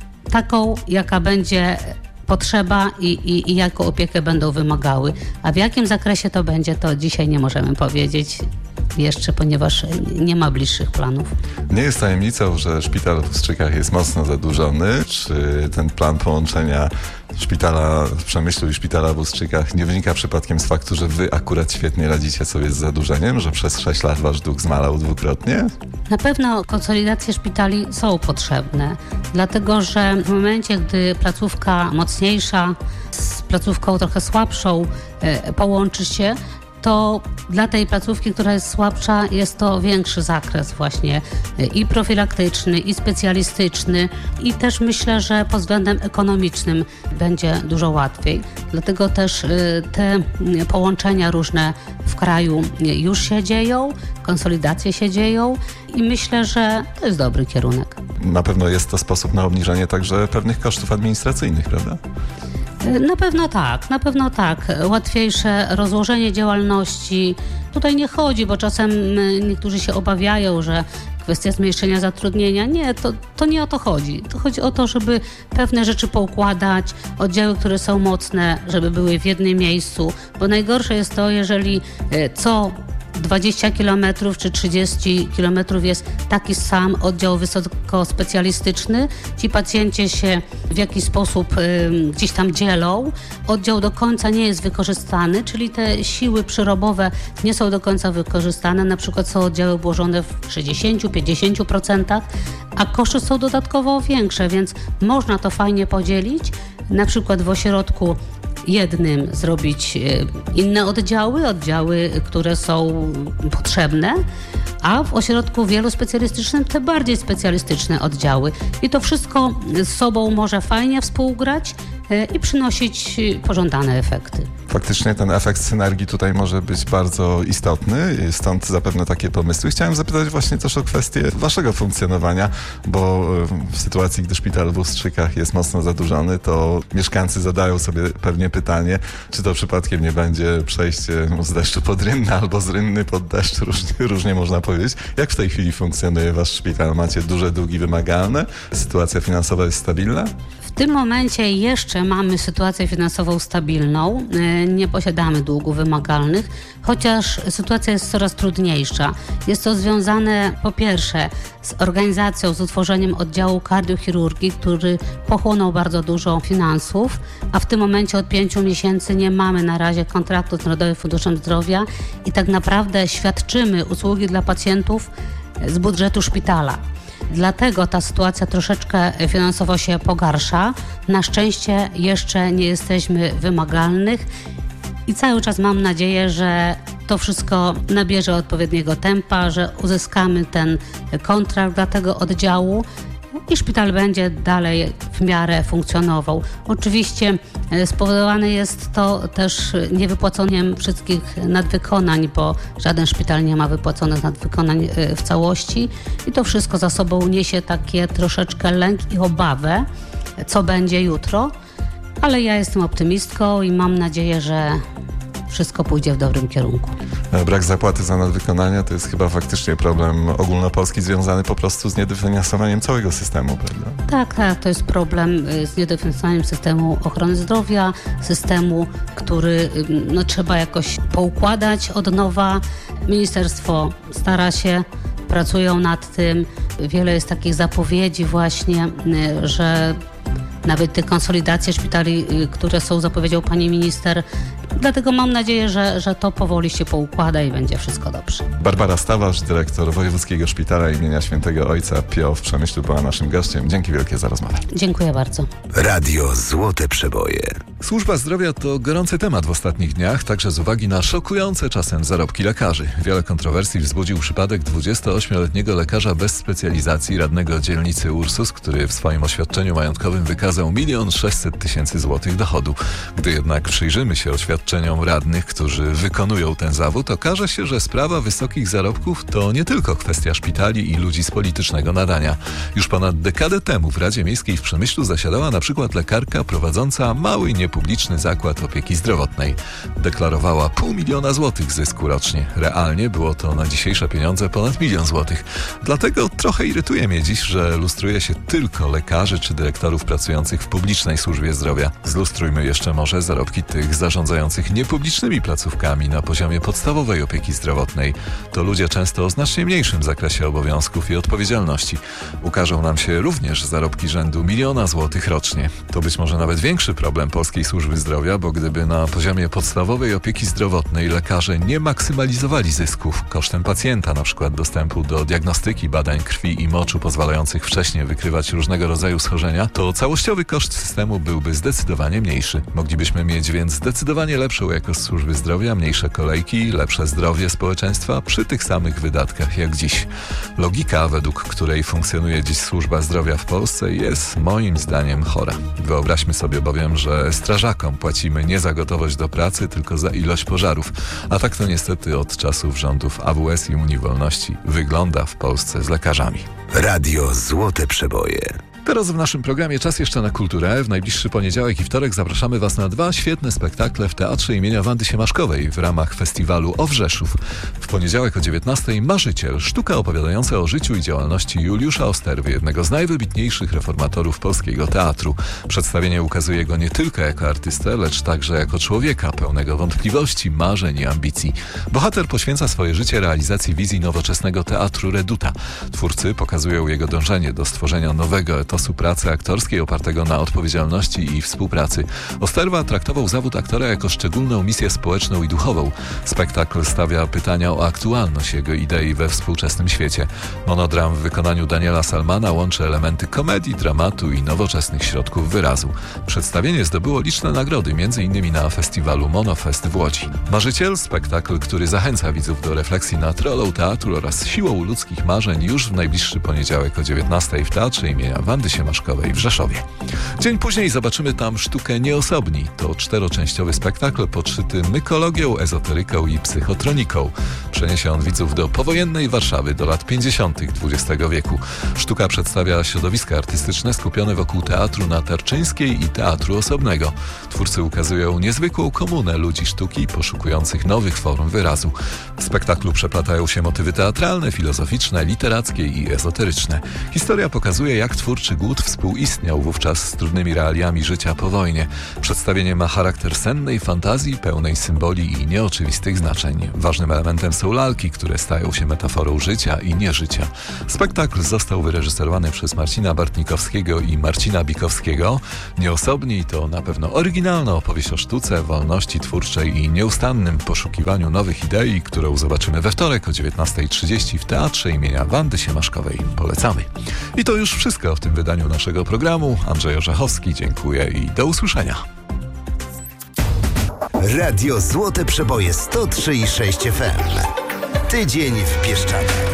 taką jaka będzie potrzeba i jaką opiekę będą wymagały. A w jakim zakresie to będzie, to dzisiaj nie możemy powiedzieć jeszcze, ponieważ nie ma bliższych planów. Nie jest tajemnicą, że szpital w Ustrzykach jest mocno zadłużony. Czy ten plan połączenia szpitala w Przemyślu i szpitala w Ustrzykach nie wynika przypadkiem z faktu, że wy akurat świetnie radzicie sobie z zadłużeniem, że przez 6 lat wasz dług zmalał dwukrotnie? Na pewno konsolidacje szpitali są potrzebne, dlatego że w momencie, gdy placówka mocniejsza z placówką trochę słabszą połączy się, to dla tej placówki, która jest słabsza, jest to większy zakres właśnie i profilaktyczny, i specjalistyczny, i też myślę, że pod względem ekonomicznym będzie dużo łatwiej. Dlatego też te połączenia różne w kraju już się dzieją, konsolidacje się dzieją i myślę, że to jest dobry kierunek. Na pewno jest to sposób na obniżenie także pewnych kosztów administracyjnych, prawda? Na pewno tak. Łatwiejsze rozłożenie działalności. Tutaj nie chodzi, bo czasem niektórzy się obawiają, że kwestia zmniejszenia zatrudnienia. Nie, to nie o to chodzi. To chodzi o to, żeby pewne rzeczy poukładać, oddziały, które są mocne, żeby były w jednym miejscu, bo najgorsze jest to, jeżeli co 20 km czy 30 km jest taki sam oddział wysokospecjalistyczny. Ci pacjenci się w jakiś sposób gdzieś tam dzielą. Oddział do końca nie jest wykorzystany, czyli te siły przyrobowe nie są do końca wykorzystane. Na przykład są oddziały obłożone w 60-50%, a koszty są dodatkowo większe, więc można to fajnie podzielić. Na przykład w ośrodku jednym zrobić inne oddziały, które są potrzebne, a w ośrodku wielospecjalistycznym te bardziej specjalistyczne oddziały. I to wszystko z sobą może fajnie współgrać i przynosić pożądane efekty. Faktycznie ten efekt synergii tutaj może być bardzo istotny, stąd zapewne takie pomysły. Chciałem zapytać właśnie też o kwestię waszego funkcjonowania, bo w sytuacji, gdy szpital w Ustrzykach jest mocno zadłużony, to mieszkańcy zadają sobie pewnie pytanie, czy to przypadkiem nie będzie przejście z deszczu pod rynny albo z rynny pod deszcz, różnie można powiedzieć. Jak w tej chwili funkcjonuje wasz szpital? Macie duże długi wymagalne? Sytuacja finansowa jest stabilna? W tym momencie jeszcze mamy sytuację finansową stabilną, nie posiadamy długów wymagalnych, chociaż sytuacja jest coraz trudniejsza. Jest to związane po pierwsze z organizacją, z utworzeniem oddziału kardiochirurgii, który pochłonął bardzo dużo finansów, a w tym momencie od 5 miesięcy nie mamy na razie kontraktu z Narodowym Funduszem Zdrowia i tak naprawdę świadczymy usługi dla pacjentów z budżetu szpitala. Dlatego ta sytuacja troszeczkę finansowo się pogarsza. Na szczęście jeszcze nie jesteśmy wymagalnych i cały czas mam nadzieję, że to wszystko nabierze odpowiedniego tempa, że uzyskamy ten kontrakt dla tego oddziału i szpital będzie dalej w miarę funkcjonował. Oczywiście spowodowane jest to też niewypłaconiem wszystkich nadwykonań, bo żaden szpital nie ma wypłaconych nadwykonań w całości i to wszystko za sobą niesie takie troszeczkę lęk i obawę, co będzie jutro, ale ja jestem optymistką i mam nadzieję, że wszystko pójdzie w dobrym kierunku. Brak zapłaty za nadwykonania to jest chyba faktycznie problem ogólnopolski związany po prostu z niedofinansowaniem całego systemu, prawda? Tak, to jest problem z niedofinansowaniem systemu ochrony zdrowia, systemu, który trzeba jakoś poukładać od nowa. Ministerstwo stara się, pracują nad tym. Wiele jest takich zapowiedzi właśnie, że nawet te konsolidacje szpitali, które są zapowiedzią pani minister. Dlatego mam nadzieję, że to powoli się poukłada i będzie wszystko dobrze. Barbara Stawarz, dyrektor Wojewódzkiego Szpitala imienia Świętego Ojca Pio w Przemyślu, była naszym gościem. Dzięki wielkie za rozmowę. Dziękuję bardzo. Radio Złote Przeboje. Służba zdrowia to gorący temat w ostatnich dniach, także z uwagi na szokujące czasem zarobki lekarzy. Wiele kontrowersji wzbudził przypadek 28-letniego lekarza bez specjalizacji, radnego dzielnicy Ursus, który w swoim oświadczeniu majątkowym wykazał 1 600 000 złotych dochodu. Gdy jednak przyjrzymy się oświadczeniom radnych, którzy wykonują ten zawód, okaże się, że sprawa wysokich zarobków to nie tylko kwestia szpitali i ludzi z politycznego nadania. Już ponad dekadę temu w Radzie Miejskiej w Przemyślu zasiadała na przykład lekarka prowadząca mały niepubliczny zakład opieki zdrowotnej. Deklarowała 500 000 złotych zysku rocznie. Realnie było to na dzisiejsze pieniądze ponad 1 000 000 złotych. Dlatego trochę irytuje mnie dziś, że lustruje się tylko lekarzy czy dyrektorów pracujących w publicznej służbie zdrowia. Zlustrujmy jeszcze może zarobki tych zarządzających niepublicznymi placówkami na poziomie podstawowej opieki zdrowotnej. To ludzie często o znacznie mniejszym zakresie obowiązków i odpowiedzialności. Ukażą nam się również zarobki rzędu 1 000 000 złotych rocznie. To być może nawet większy problem polskiej służby zdrowia, bo gdyby na poziomie podstawowej opieki zdrowotnej lekarze nie maksymalizowali zysków kosztem pacjenta, na przykład dostępu do diagnostyki, badań krwi i moczu pozwalających wcześniej wykrywać różnego rodzaju schorzenia, to całościowy koszt systemu byłby zdecydowanie mniejszy. Moglibyśmy mieć więc zdecydowanie Znacznie lepszą jakość służby zdrowia, mniejsze kolejki, lepsze zdrowie społeczeństwa przy tych samych wydatkach jak dziś. Logika, według której funkcjonuje dziś służba zdrowia w Polsce, jest moim zdaniem chora. Wyobraźmy sobie bowiem, że strażakom płacimy nie za gotowość do pracy, tylko za ilość pożarów. A tak to niestety od czasów rządów AWS i Unii Wolności wygląda w Polsce z lekarzami. Radio Złote Przeboje. Teraz w naszym programie czas jeszcze na kulturę. W najbliższy poniedziałek i wtorek zapraszamy Was na 2 świetne spektakle w Teatrze imienia Wandy Siemaszkowej w ramach festiwalu Owrzeszów. W poniedziałek o 19:00 Marzyciel, sztuka opowiadająca o życiu i działalności Juliusza Osterwy, jednego z najwybitniejszych reformatorów polskiego teatru. Przedstawienie ukazuje go nie tylko jako artystę, lecz także jako człowieka pełnego wątpliwości, marzeń i ambicji. Bohater poświęca swoje życie realizacji wizji nowoczesnego teatru Reduta. Twórcy pokazują jego dążenie do stworzenia nowego etosu pracy aktorskiej opartego na odpowiedzialności i współpracy. Osterwa traktował zawód aktora jako szczególną misję społeczną i duchową. Spektakl stawia pytania o aktualność jego idei we współczesnym świecie. Monodram w wykonaniu Daniela Salmana łączy elementy komedii, dramatu i nowoczesnych środków wyrazu. Przedstawienie zdobyło liczne nagrody, m.in. na festiwalu Monofest w Łodzi. Marzyciel, spektakl, który zachęca widzów do refleksji nad rolą teatru oraz siłą ludzkich marzeń, już w najbliższy poniedziałek o 19:00 w Teatrze imienia Wandy Siemaszkowej w Rzeszowie. Dzień później zobaczymy tam sztukę Nieosobni. To 4-częściowy spektakl podszyty mykologią, ezoteryką i psychotroniką. Przeniesie on widzów do powojennej Warszawy, do lat 50. XX wieku. Sztuka przedstawia środowiska artystyczne skupione wokół Teatru na Tarczyńskiej i Teatru Osobnego. Twórcy ukazują niezwykłą komunę ludzi sztuki poszukujących nowych form wyrazu. W spektaklu przeplatają się motywy teatralne, filozoficzne, literackie i ezoteryczne. Historia pokazuje, jak twórczy głód współistniał wówczas z trudnymi realiami życia po wojnie. Przedstawienie ma charakter sennej fantazji, pełnej symboli i nieoczywistych znaczeń. Ważnym elementem są lalki, które stają się metaforą życia i nieżycia. Spektakl został wyreżyserowany przez Marcina Bartnikowskiego i Marcina Bikowskiego. Nieosobni to na pewno oryginalna opowieść o sztuce, wolności twórczej i nieustannym poszukiwaniu nowych idei, którą zobaczymy we wtorek o 19:30 w Teatrze imienia Wandy Siemaszkowej. Polecamy. I to już wszystko w tym wydaniu naszego programu. Andrzej Orzechowski, dziękuję i do usłyszenia. Radio Złote Przeboje 103,6 FM. Tydzień w Bieszczadach.